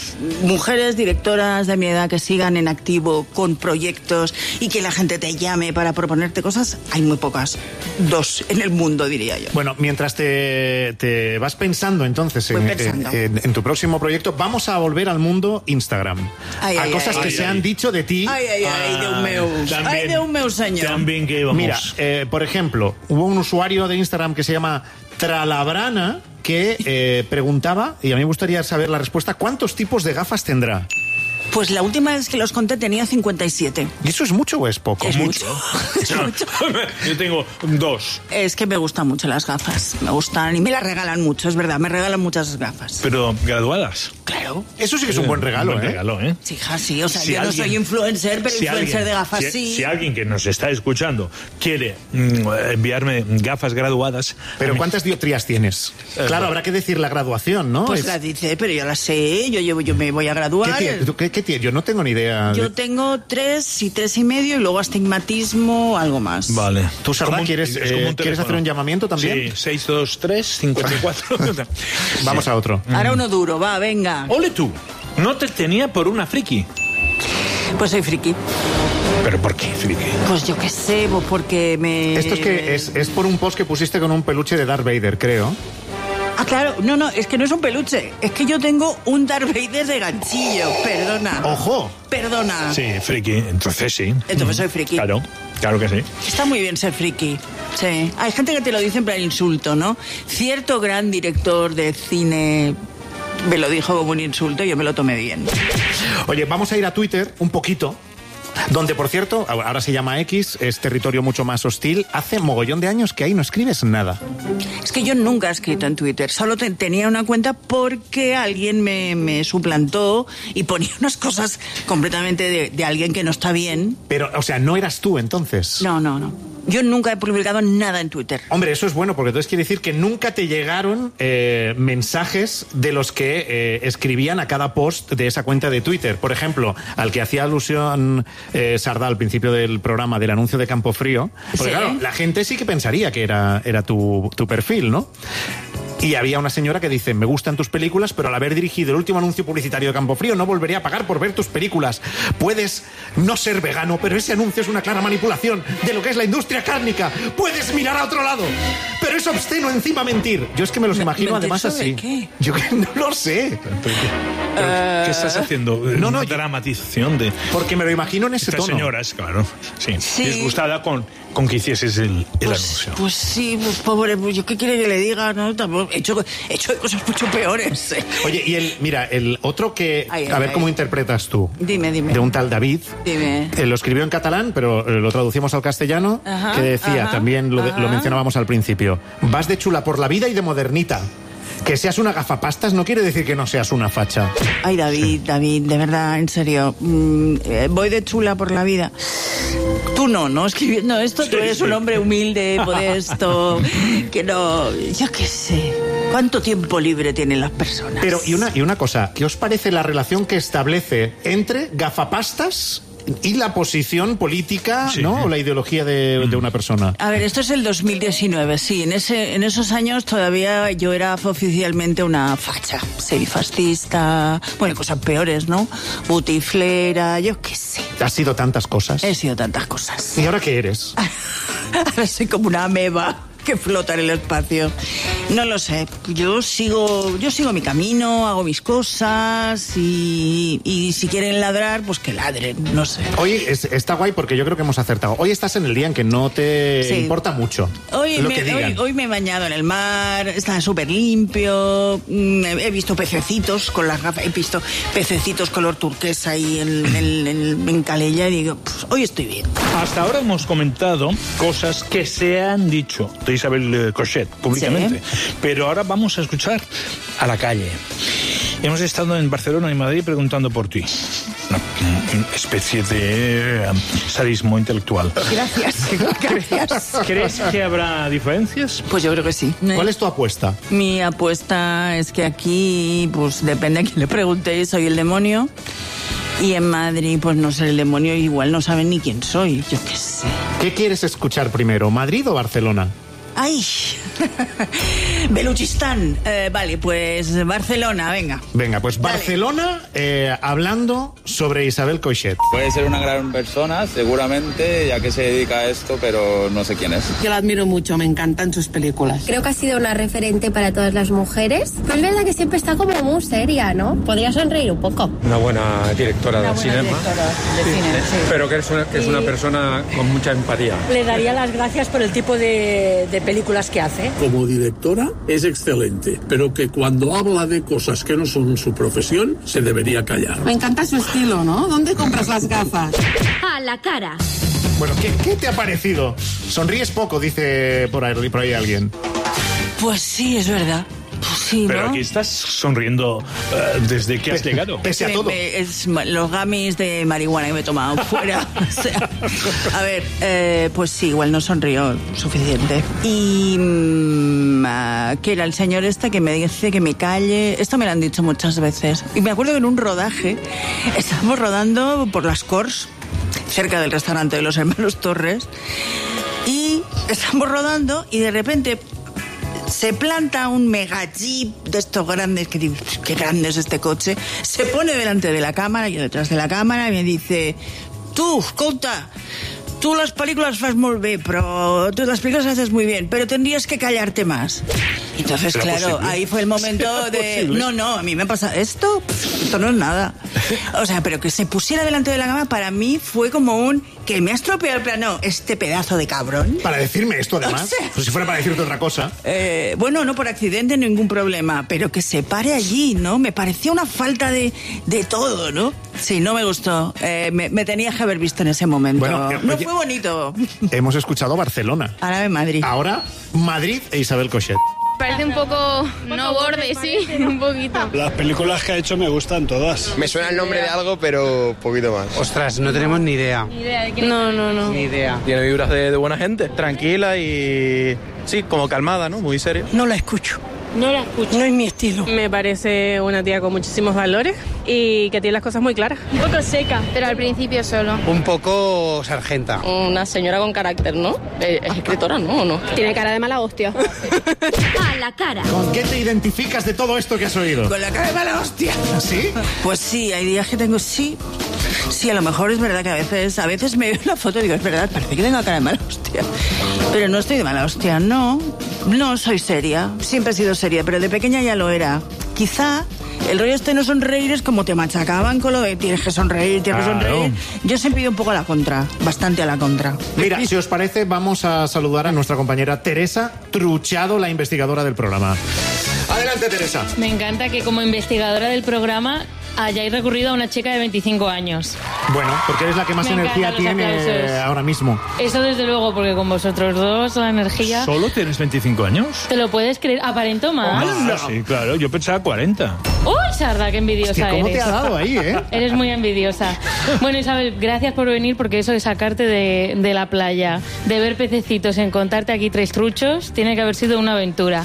mujeres directoras de mi edad que sigan en activo con proyectos y que la gente te llame para proponerte cosas, hay muy pocas. Dos en el mundo, diría yo. Bueno, mientras te, te vas pensando entonces en, pensando. En, en, en tu próximo proyecto, vamos a volver al mundo Instagram. Ay, a ay, cosas ay, que ay, se ay. han dicho de ti. Ay, ay, ay, de un meu. También, Ay, de un meu, señor. También que vamos. Mira, eh, por ejemplo, hubo un usuario de Instagram que se llama Tralabrana que eh, preguntaba, y a mí me gustaría saber la respuesta, ¿cuántos tipos de gafas tendrá? Pues la última vez que los conté tenía cincuenta y siete. ¿Y eso es mucho o es poco? Es mucho. Es No, mucho. Yo tengo dos. Es que me gustan mucho las gafas. Me gustan y me las regalan mucho, es verdad. Me regalan muchas gafas. Pero graduadas. Claro. Eso sí que es un buen regalo, buen ¿eh? regalo, ¿eh? Sí, hija, sí. O sea, Si yo no alguien- soy influencer, pero si influencer alguien- de gafas si, sí. Si alguien que nos está escuchando quiere mm, enviarme gafas graduadas... Pero a mí- ¿cuántas dioptrías tienes? Eh, Claro, habrá que decir la graduación, ¿no? Pues Es- las dice, pero yo las sé. Yo, llevo, yo me voy a ¿Qué graduar. tiene- tú ¿Qué, qué tiene? Yo no tengo ni idea. Yo de- tengo tres y tres y medio y luego astigmatismo, algo más. Vale. ¿Tú, Sardá, Como un- quieres, es eh, como un ¿quieres teléfono. hacer un llamamiento también? Sí, seis dos tres, cinco cuatro. Vamos a otro. Ahora uno duro, va, venga. Ole tú, no te tenía por una friki. Pues soy friki. ¿Pero por qué friki? Pues yo qué sé, pues porque me... Esto es que es, es por un post que pusiste con un peluche de Darth Vader, creo. Ah, claro, no, no, es que no es un peluche. Es que yo tengo un Darth Vader de ganchillo, perdona. ¡Ojo! Perdona. Sí, friki, entonces sí. Entonces soy friki. Claro, claro que sí. Está muy bien ser friki. Sí. Hay gente que te lo dice en plan insulto, ¿no? Cierto gran director de cine me lo dijo como un insulto y yo me lo tomé bien. Oye, vamos a ir a Twitter un poquito, donde, por cierto, ahora se llama X, es territorio mucho más hostil. Hace mogollón de años que ahí no escribes nada. Es que yo nunca he escrito en Twitter, solo te- tenía una cuenta porque alguien me, me suplantó y ponía unas cosas completamente de, de alguien que no está bien. Pero, o sea, no eras tú entonces. No, no, no. Yo nunca he publicado nada en Twitter. Hombre, eso es bueno, porque entonces quiere decir que nunca te llegaron eh, mensajes de los que eh, escribían a cada post de esa cuenta de Twitter. Por ejemplo, al que hacía alusión eh, Sardá al principio del programa del anuncio de Campofrío. Porque Sí. claro, la gente sí que pensaría que era, era tu, tu perfil, ¿no? Y había una señora que dice, me gustan tus películas, pero al haber dirigido el último anuncio publicitario de Campofrío no volvería a pagar por ver tus películas. Puedes no ser vegano, pero ese anuncio es una clara manipulación de lo que es la industria cárnica. Puedes mirar a otro lado, pero es obsceno encima mentir. Yo es que me los imagino ¿mentir además sobre así. qué? Yo que no lo sé. ¿Pero ¿Qué estás haciendo? no, no, Una yo- dramatización de... Porque me lo imagino en ese Estas tono. señoras, claro, sí, Sí. disgustada con, con que hicieses el, el Pues, anuncio. pues sí, pues pobre, pues yo qué quiere que le diga, ¿no? Tampoco, he hecho, he hecho cosas mucho peores. eh. Oye, y el, mira, el otro que... Ay, ay, a ver ay. cómo interpretas tú. Dime, dime. De un tal David. Dime. Eh, lo escribió en catalán, pero eh, lo traducimos al castellano, Ajá, que decía, ajá, también lo, de- ajá. lo mencionábamos al principio, vas de chula por la vida y de modernita. Que seas una gafapastas no quiere decir que no seas una facha. Ay, David, David, de verdad, en serio. mm, eh, voy de chula por la vida. Tú no, ¿no? Escribiendo esto, tú Sí, eres sí. un hombre humilde, modesto, que no... Yo qué sé. ¿Cuánto tiempo libre tienen las personas? Pero, y una, y una cosa, ¿qué os parece la relación que establece entre gafapastas y la posición política, Sí. ¿no? O la ideología de, de una persona? A ver, esto es el dos mil diecinueve, sí. En ese, en esos años todavía yo era oficialmente una facha. Sí, fascista, bueno, cosas peores, ¿no? Butiflera, yo qué sé. Has sido tantas cosas. He sido tantas cosas. ¿Y ahora qué eres? Ahora soy como una ameba que flota en el espacio. No lo sé. Yo sigo, yo sigo mi camino, hago mis cosas y, y si quieren ladrar, pues que ladren. No sé. Hoy es- está guay porque yo creo que hemos acertado. Hoy estás en el día en que no te Sí. importa mucho Hoy lo me, que digan. hoy, hoy me he bañado en el mar, está súper limpio, mm, he he visto pececitos con las gafas, he visto pececitos color turquesa ahí en, en, en- en Calella y digo, pues, hoy estoy bien. Hasta ahora hemos comentado cosas que se han dicho de Isabel eh, Cochet públicamente, pero ahora vamos a escuchar a la calle. Hemos estado en Barcelona y Madrid preguntando por ti. una especie de um, sadismo intelectual. Gracias, gracias. ¿Crees que habrá diferencias? Pues yo creo que sí. ¿Cuál es tu apuesta? Mi apuesta es que aquí, pues depende a quién le preguntéis, soy el demonio. Y en Madrid, pues no sé, el demonio igual no saben ni quién soy, yo qué sé. ¿Qué quieres escuchar primero, Madrid o Barcelona? ¡Ay! Beluchistán. Eh, vale, pues Barcelona, venga. Venga, pues Dale. Barcelona, eh, hablando sobre Isabel Coixet. Puede ser una gran persona, seguramente, ya que se dedica a esto, pero no sé quién es. Yo la admiro mucho, me encantan sus películas. Creo que ha sido una referente para todas las mujeres. Pero es verdad que siempre está como muy seria, ¿no? Podría sonreír un poco. Una buena directora Una de buena cinema. directora de Sí, cine, sí. Pero que es una, que es una Y- persona con mucha empatía. Le daría las gracias por el tipo de, de películas que hace. Como directora es excelente, pero que cuando habla de cosas que no son su profesión, se debería callar. Me encanta su estilo, ¿no? ¿Dónde compras las gafas? A la cara. Bueno, ¿qué, qué te ha parecido? Sonríes poco, dice por ahí, por ahí alguien. Pues sí, es verdad. Pues sí, Pero ¿no? aquí estás sonriendo uh, desde que has llegado. Pese a Me- todo. me- es ma- los gamis de marihuana que me he tomado fuera. O sea, a ver, eh, pues sí, igual no sonrió suficiente. Y mm, ah, que era el señor este que me dice que me calle. Esto me lo han dicho muchas veces. Y me acuerdo que en un rodaje estábamos rodando por las Corts, cerca del restaurante de los hermanos Torres, y estamos rodando y de repente se planta un mega jeep de estos grandes, que digo, qué grande es este coche, se pone delante de la cámara, yo detrás de la cámara, y me dice, tú, escolta, tú las películas fas molt bé, pero tú las películas haces muy bien, pero tendrías que callarte más. Entonces, ¿Será claro, posible? ahí fue el momento ¿Será de... posible? No, no, a mí me pasa esto, pff, esto no es nada. O sea, pero que se pusiera delante de la cámara para mí fue como un... que me ha estropeado el plano, este pedazo de cabrón. Para decirme esto, además. O sea, Como si fuera para decirte otra cosa. eh, bueno, no por accidente, ningún problema, pero que se pare allí, ¿no? Me parecía una falta de, de todo, ¿no? Sí, no me gustó. Eh, me, me tenía que haber visto en ese momento. Bueno, eh, no oye- fue bonito. Hemos escuchado Barcelona. Ahora en Madrid. Ahora, Madrid e Isabel Coixet. Parece un poco, no borde, sí, un poquito. Las películas que ha hecho me gustan todas. Me suena el nombre de algo, pero poquito más. Ostras, no tenemos ni idea. Ni idea de quién No, no, no. Ni idea. Tiene vibras de, de buena gente, tranquila y sí, como calmada, ¿no? Muy seria. No la escucho. No la escucho. No es mi estilo. Me parece una tía con muchísimos valores y que tiene las cosas muy claras. Un poco seca, pero al principio solo. Un poco sargenta. Una señora con carácter, ¿no? Es escritora, ¿no? ¿O no? Tiene cara de mala hostia. A la cara. ¿Con qué te identificas de todo esto que has oído? Con la cara de mala hostia. ¿Sí? Pues sí, hay días que tengo, sí. Sí, a lo mejor es verdad que a veces, a veces me veo la foto y digo, es verdad, parece que tengo cara de mala hostia. Pero no estoy de mala hostia, no. No soy seria. Siempre he sido seria, pero de pequeña ya lo era. Quizá el rollo este no sonreír es como te machacaban con lo de tienes que sonreír, tienes Claro. que sonreír. Yo siempre he ido un poco a la contra, bastante a la contra. Mira, si os parece, vamos a saludar a nuestra compañera Teresa Truchado, la investigadora del programa. Adelante, Teresa. Me encanta que como investigadora del programa hayáis recurrido a una chica de veinticinco años. Bueno, porque eres la que más Me energía encantan los tiene aplausos. eh, ahora mismo. Eso desde luego, porque con vosotros dos la energía... ¿Solo tienes veinticinco años? ¿Te lo puedes creer? ¿Aparento más? Ah, sí, claro, yo pensaba cuarenta. ¡Uy, Sarda, qué envidiosa Hostia, ¿cómo eres! te ha dado ahí, eh? Eres muy envidiosa. Bueno, Isabel, gracias por venir, porque eso de sacarte de, de la playa, de ver pececitos, encontrarte aquí tres truchos, tiene que haber sido una aventura.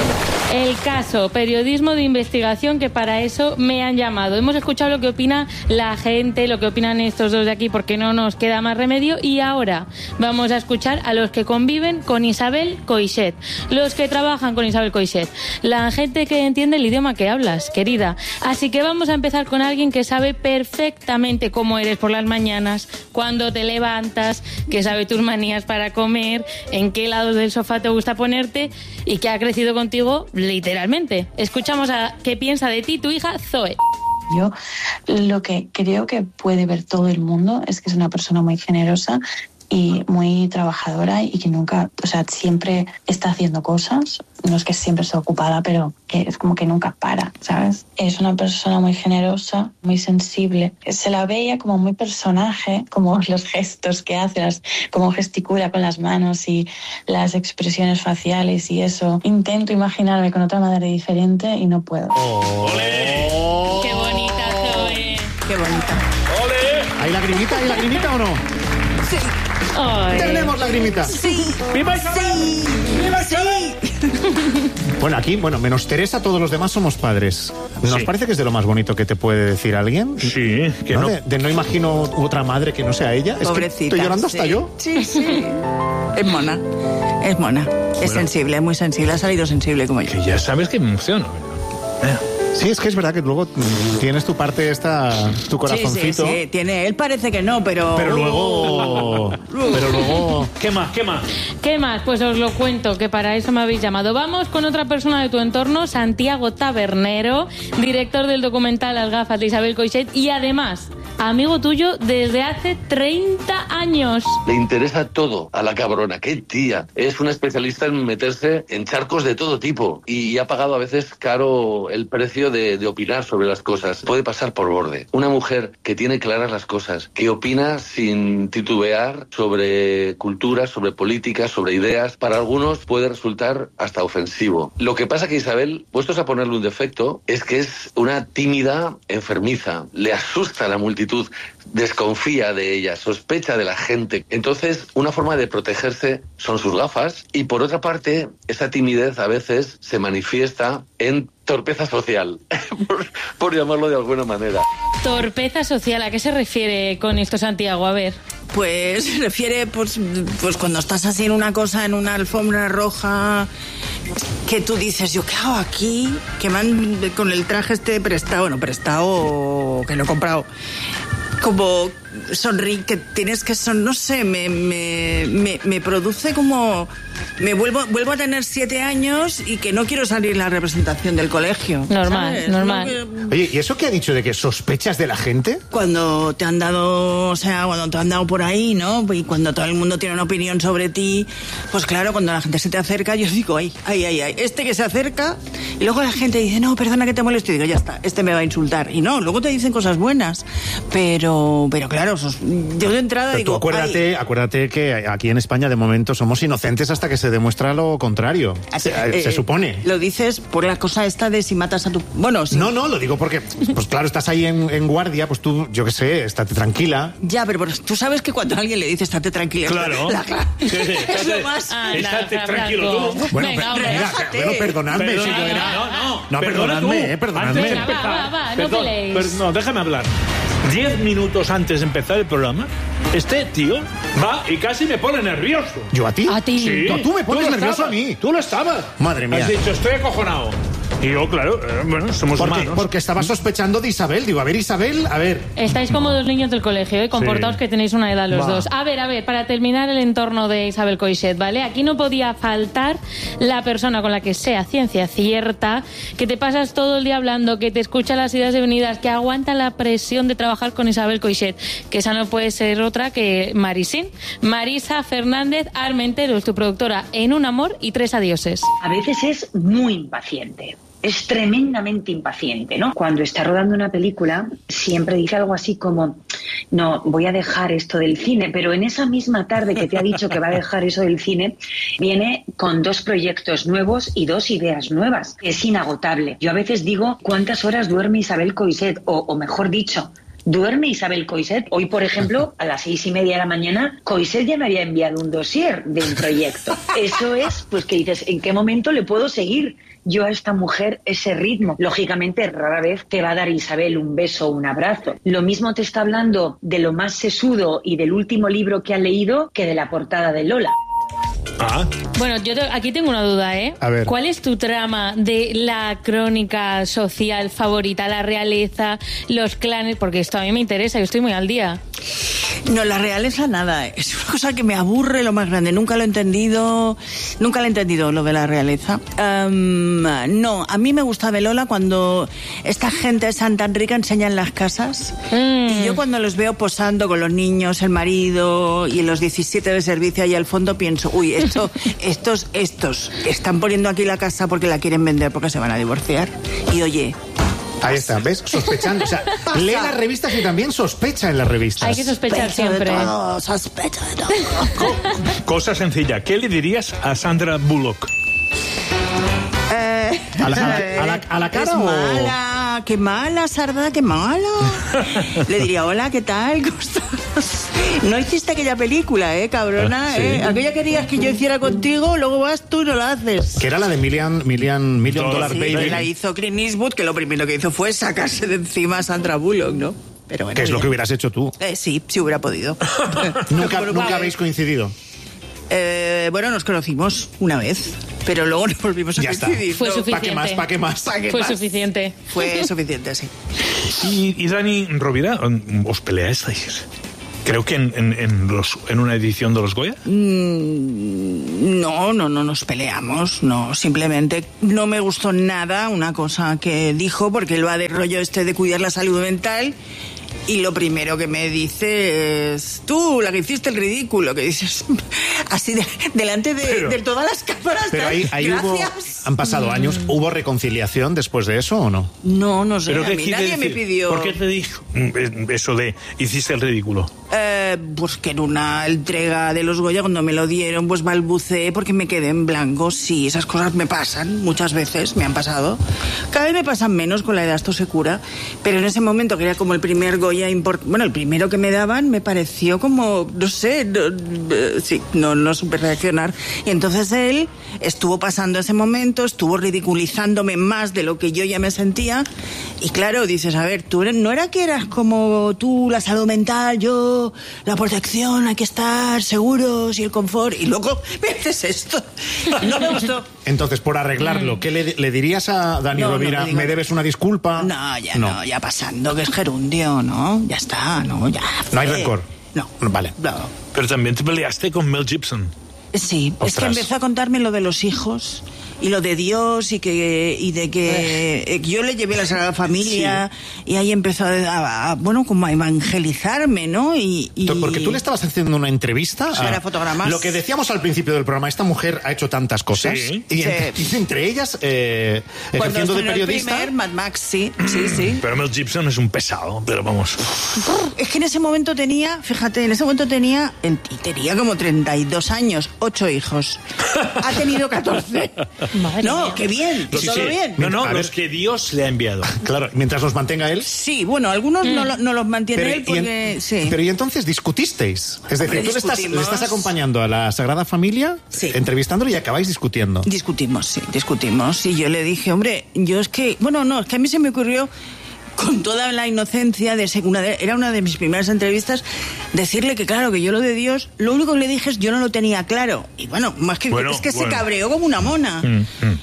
El caso, periodismo de investigación, que para eso me han llamado. Hemos escuchado lo que opina la gente, lo que opinan estos dos de aquí, porque no nos queda más remedio. Y ahora vamos a escuchar a los que conviven con Isabel Coixet, los que trabajan con Isabel Coixet, la gente que entiende el idioma que hablas, querida. Así que vamos a empezar con alguien que sabe perfectamente cómo eres por las mañanas, cuándo te levantas, que sabe tus manías para comer, en qué lado del sofá te gusta ponerte y que ha crecido contigo literalmente. Escuchamos a qué piensa de ti tu hija Zoe. Yo lo que creo que puede ver todo el mundo es que es una persona muy generosa y muy trabajadora y que nunca, o sea, siempre está haciendo cosas. No es que siempre esté ocupada, pero que es como que nunca para, ¿sabes? Es una persona muy generosa, muy sensible. Se la veía como muy personaje, como los gestos que hace, las, cómo gesticula con las manos y las expresiones faciales y eso. Intento imaginarme con otra madre diferente y no puedo. ¡Qué bonita, Zoe! ¡Qué bonita! ¡Ole! ¿Hay lagrimita? ¿Hay lagrimita o no? Sí. Ay. Tenemos lagrimita. Sí. ¡Viva Isabel! Sí. ¡Viva Sí. Bueno, aquí, bueno, menos Teresa, todos los demás somos padres. ¿Nos Sí. parece que es de lo más bonito que te puede decir alguien? Sí, que ¿No? no. De, de no imagino otra madre que no sea ella. Es Pobrecita. que estoy llorando hasta sí. yo. Sí, sí. Es mona. Es mona. Es sensible, muy sensible. Ha salido sensible como yo. Que ya sabes que me emociona. Eh. Sí, es que es verdad que luego mm, tienes tu parte esta, tu corazoncito. Sí, sí, sí, tiene. Él parece que no, pero. Pero luego. Pero luego. ¿Qué más? ¿Qué más? ¿Qué más? Pues os lo cuento, que para eso me habéis llamado. Vamos con otra persona de tu entorno, Santiago Tabernero, director del documental Las gafas de Isabel Coixet y además amigo tuyo desde hace treinta años. Le interesa todo a la cabrona. ¡Qué tía! Es una especialista en meterse en charcos de todo tipo y ha pagado a veces caro el precio de, de opinar sobre las cosas. Puede pasar por borde. Una mujer que tiene claras las cosas, que opina sin titubear sobre cultura, sobre política, sobre ideas, para algunos puede resultar hasta ofensivo. Lo que pasa que Isabel, puestos a ponerle un defecto, es que es una tímida enfermiza. Le asusta la multitud, desconfía de ella, sospecha de la gente. Entonces, una forma de protegerse son sus gafas y, por otra parte, esa timidez a veces se manifiesta en torpeza social, por, por llamarlo de alguna manera. Torpeza social, ¿a qué se refiere con esto, Santiago? A ver. Pues se refiere, pues, pues cuando estás así en una cosa, en una alfombra roja, que tú dices, ¿yo qué hago aquí? Que me han, con el traje este prestado, bueno, prestado o que lo he comprado, como sonríe, que tienes que son, no sé, me, me, me, me produce como, me vuelvo, vuelvo a tener siete años y que no quiero salir en la representación del colegio. Normal, ¿sabes? normal. No, Oye, ¿y eso qué ha dicho de que sospechas de la gente? Cuando te han dado, o sea, cuando te han dado por ahí, ¿no? Y cuando todo el mundo tiene una opinión sobre ti, pues claro, cuando la gente se te acerca, yo digo, ay, ay, ay, ay, este que se acerca, y luego la gente dice, no, perdona que te moleste, y digo, ya está, este me va a insultar. Y no, luego te dicen cosas buenas, pero, pero claro, sos, yo de entrada Pero digo, tú acuérdate, ay, acuérdate que aquí en España de momento somos inocentes hasta que se demuestra lo contrario. Se, eh, se eh, supone. Lo dices por la cosa esta de si matas a tu... Bueno, sí. No, no, lo digo porque, pues claro, estás ahí en, en guardia, pues tú, yo qué sé, estate tranquila. Ya, pero, pero tú sabes que cuando alguien le dice estate tranquila, Claro. la- la- Sí, sí, es lo más... Anda, Estate Fran tranquilo Blanco. tú. Bueno, Venga, pe- hombre, mira, relájate. bueno, perdonadme si Perdona, yo era... no, no. No, Perdona perdonadme, tú. eh, perdonadme. Antes de Venga, empezar. va, va, no Perdón, peleéis. per- no, déjame hablar. Diez minutos antes de empezar el programa, este tío va y casi me pone nervioso. ¿Yo a ti? A ti. Sí. No, tú me pones lo nervioso estabas. a mí. Tú lo estabas. Madre mía. Has dicho, estoy acojonado. Y yo, claro, eh, bueno, somos Porque, humanos. porque estaba sospechando de Isabel. Digo, a ver, Isabel, a ver. Estáis como dos niños del colegio, ¿eh? Comportaos Sí. que tenéis una edad los Va. dos. A ver, a ver, para terminar el entorno de Isabel Coixet, ¿vale? Aquí no podía faltar la persona con la que sea ciencia cierta, que te pasas todo el día hablando, que te escucha las ideas y venidas, que aguanta la presión de trabajar con Isabel Coixet, que esa no puede ser otra que Marisín. Marisa Fernández Armentero es tu productora en Un amor y tres adioses. A veces es muy impaciente. Es tremendamente impaciente, ¿no? Cuando está rodando una película, siempre dice algo así como, no, voy a dejar esto del cine, pero en esa misma tarde que te ha dicho que va a dejar eso del cine, viene con dos proyectos nuevos y dos ideas nuevas. Es inagotable. Yo a veces digo, ¿cuántas horas duerme Isabel Coixet? O, o mejor dicho, ¿duerme Isabel Coixet? Hoy, por ejemplo, a las seis y media de la mañana, Coixet ya me había enviado un dossier de un proyecto. Eso es, pues que dices, ¿en qué momento le puedo seguir yo a esta mujer ese ritmo? Lógicamente, rara vez te va a dar Isabel un beso o un abrazo. Lo mismo te está hablando de lo más sesudo y del último libro que ha leído que de la portada de Lola. Ah. Bueno, yo te- aquí tengo una duda, ¿eh? A ver. ¿Cuál es tu trama de la crónica social favorita? La realeza, los clanes, porque esto a mí me interesa, yo estoy muy al día. No, la realeza nada. Es una cosa que me aburre lo más grande. Nunca lo he entendido. Nunca lo he entendido, lo de la realeza. Um, no, a mí me gusta Lola cuando esta gente es tan, tan rica enseña en las casas. Mm. Y yo cuando los veo posando con los niños, el marido y los diecisiete de servicio ahí al fondo pienso, uy, esto, estos, estos están poniendo aquí la casa porque la quieren vender porque se van a divorciar. Y oye... Ahí está, ¿ves? Sospechando. O sea, lee las revistas y también sospecha en las revistas. Hay que sospechar Sospecho de siempre. todo, sospecho de todo. Cosa sencilla. ¿Qué le dirías a Sandra Bullock? Eh, ¿A la, a la- a la- a la cara es o...? mala, mala, qué mala, Sardá, qué mala. Le diría, hola, ¿qué tal? ¿Cómo estás? No hiciste aquella película, ¿eh, cabrona? Sí. ¿eh? Aquella querías que yo hiciera contigo, luego vas tú y no la haces. Que era la de Million, Million, Million Dollar Sí, Baby. la hizo Clint Eastwood, que lo primero que hizo fue sacarse de encima a Sandra Bullock, ¿no? Pero bueno, Que es lo bien. que hubieras hecho tú. Eh, sí, si hubiera podido. ¿Nunca, Pero, nunca vale. habéis coincidido? Eh, bueno, nos conocimos una vez, pero luego nos volvimos a Ya está. coincidir. Fue ¿no? suficiente. ¿Pa' qué más? ¿Pa' qué más? ¿Pa' qué Fue más? suficiente. Fue suficiente, sí. Y, y Dani Rovira, ¿os peleasteis? Creo que en, en, en, los, en una edición de los Goya. Mm, no, no, no nos peleamos, no. Simplemente no me gustó nada una cosa que dijo, porque él va de rollo este de cuidar la salud mental. Y lo primero que me dice es, tú, la que hiciste el ridículo, que dices, así de, delante de, Pero- de todas las cámaras. Pero ahí, ahí hubo, Gracias. han pasado años. ¿Hubo reconciliación después de eso o no? No, no sé, ¿Pero a qué mí quiere nadie me decir? pidió... ¿Por qué te dijo mm, eso de hiciste el ridículo? Eh, pues que en una entrega de los Goya, cuando me lo dieron, pues balbuceé porque me quedé en blanco. Sí, esas cosas me pasan, muchas veces me han pasado. Cada vez me pasan menos, con la edad esto se cura. Pero en ese momento, que era como el primer Goya importante, bueno, el primero que me daban, me pareció como, no sé, no, eh, sí, no, no supe reaccionar. Y entonces él estuvo pasando ese momento, estuvo ridiculizándome más de lo que yo ya me sentía. Y claro, dices, a ver, tú eres- no era que eras como tú, la salud mental, yo, la protección, hay que estar seguros y el confort. Y luego me haces esto. No me gustó. Entonces, por arreglarlo, ¿qué le, le dirías a Dani No, no, Rovira? no digo- ¿Me debes una disculpa? No, ya no. ya pasando, que es gerundio, ¿no? Ya está, no, ya. No hay fue. rencor. No. Vale. No. Pero también te peleaste con Mel Gibson. Sí, es que Ostras. empezó a contarme lo de los hijos y lo de Dios y que y de que eh, yo le llevé la Sagrada Familia y ahí empezó a, a- a, bueno, como a evangelizarme, ¿no? Y, y- Porque tú le estabas haciendo una entrevista. Sí, a- era fotogramas. Lo que decíamos al principio del programa, esta mujer ha hecho tantas cosas. Sí. Y entre, y entre ellas, eh, Cuando ejerciendo de estrenó el periodista. primer Mad Max, sí, sí, sí. Pero Mel Gibson es un pesado, pero vamos. Es que en ese momento tenía, fíjate, en ese momento tenía, en- y tenía como treinta y dos años, ocho hijos. Ha tenido catorce. Madre No, mía. qué bien, Los todo que- bien. No, no, A ver. los que Dios le ha enviado. Claro, mientras los mantenga él. Sí, bueno, algunos no, lo- no los mantiene él y en- porque, sí. pero y entonces discutisteis. Es decir, Hombre, tú le estás, le discutimos. estás acompañando a la Sagrada Familia, Sí. entrevistándolo y acabáis discutiendo. Discutimos, sí, discutimos. Y yo le dije, hombre, yo es que, bueno, no, es que a mí se me ocurrió, con toda la inocencia, de ser una de- era una de mis primeras entrevistas, decirle que claro, que yo lo de Dios, lo único que le dije es yo no lo tenía claro. Y bueno, más que Bueno, es que bueno. se cabreó como una mona. Mm, mm.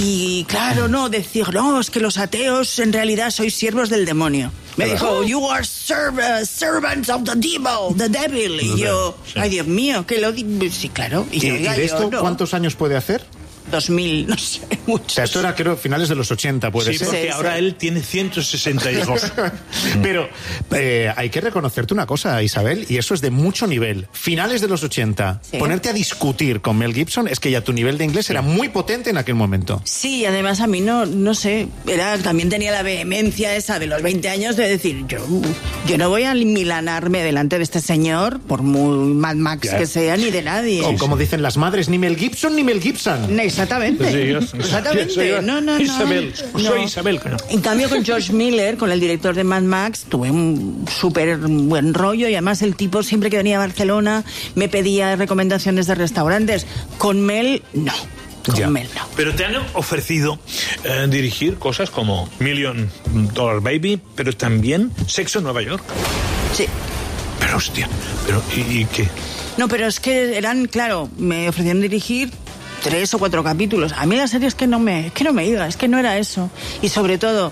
Y claro, no, decir, no, es que los ateos en realidad sois siervos del demonio. Me dijo, you are serv- uh, servants of the devil, the devil. Y yo, ay Dios mío, que lo di... Sí, claro. Y, ¿Y, yo, y "Oiga, de yo esto no". cuántos años puede hacer? dos mil, no sé, O sea, esto era, creo, finales de los ochenta, puede Sí, ser. porque Sí, ahora sí. él tiene ciento sesenta hijos. Pero eh, hay que reconocerte una cosa, Isabel, y eso es de mucho nivel. Finales de los ochenta, Sí. ponerte a discutir con Mel Gibson es que ya tu nivel de inglés era muy potente en aquel momento. Sí, y además a mí no, no sé, era, también tenía la vehemencia esa de los veinte años de decir, yo, yo no voy a milanarme delante de este señor, por muy Mad Max Ya. que sea, ni de nadie. O como dicen las madres, ni Mel Gibson ni Mel Gibson. Exactamente. Sí, yo- Exactamente. soy yo. No, no, no. Isabel, No. soy Isabel. coño. En cambio, con George Miller, con el director de Mad Max, tuve un súper buen rollo y además el tipo siempre que venía a Barcelona me pedía recomendaciones de restaurantes. Con Mel, no. Con Ya. Mel, no. Pero te han ofrecido eh, dirigir cosas como Million Dollar Baby, pero también Sexo en Nueva York. Sí. Pero hostia, pero ¿y, y qué? No, pero es que eran, claro, me ofrecieron dirigir tres o cuatro capítulos. A mí la serie es que no me, es que no me iba, es que no era eso. Y sobre todo,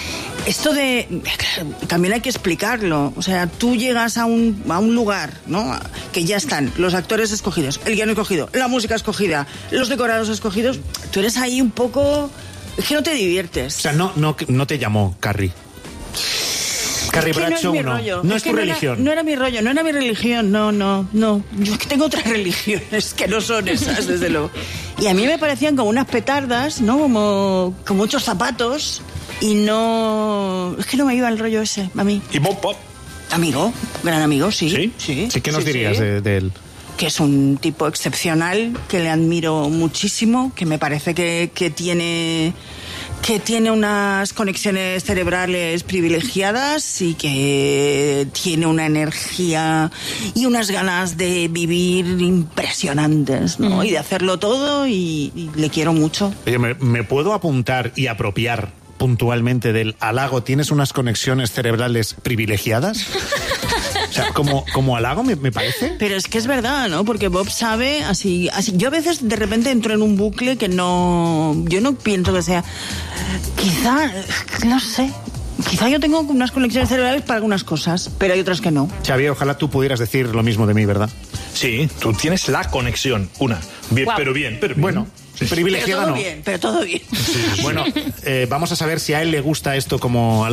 esto de, también hay que explicarlo. O sea, tú llegas a un, a un lugar, ¿no? Que ya están los actores escogidos, el guion escogido, la música escogida, los decorados escogidos. Tú eres ahí un poco, es que no te diviertes. O sea, no, no, no te llamó Carrie. Carrie Es que no es Bradshaw mi no. rollo. No es que tu no era- religión. no era mi rollo, no era mi religión, no, no, no. Yo es que tengo otras religiones que no son esas, desde luego. Y a mí me parecían como unas petardas, ¿no? Como con muchos zapatos y no... Es que no me iba el rollo ese, a mí. Y Bob Pop. Amigo, gran amigo, sí. ¿Sí? Sí, Sí, ¿qué nos sí, dirías sí. de, de él? Que es un tipo excepcional, que le admiro muchísimo, que me parece que, que tiene que tiene unas conexiones cerebrales privilegiadas y que tiene una energía y unas ganas de vivir impresionantes, ¿no? Mm. Y de hacerlo todo y, y le quiero mucho. Oye, ¿me, me puedo apuntar y apropiar puntualmente del halago? ¿Tienes unas conexiones cerebrales privilegiadas? O sea, como, como halago me, me parece. Pero es que es verdad, ¿no? Porque Bob sabe, así, así. Yo a veces de repente entro en un bucle que no. Yo no pienso que sea. Quizá, no sé. Quizá yo tengo unas conexiones cerebrales para algunas cosas, pero hay otras que no. Xavi, ojalá tú pudieras decir lo mismo de mí, ¿verdad? Sí, tú tienes la conexión, una. Bien, wow. pero bien, pero bien. Bueno. Sí. Privilegiada pero todo no. bien, pero todo bien. Sí, sí, sí. Bueno, eh, vamos a saber si a él le gusta esto como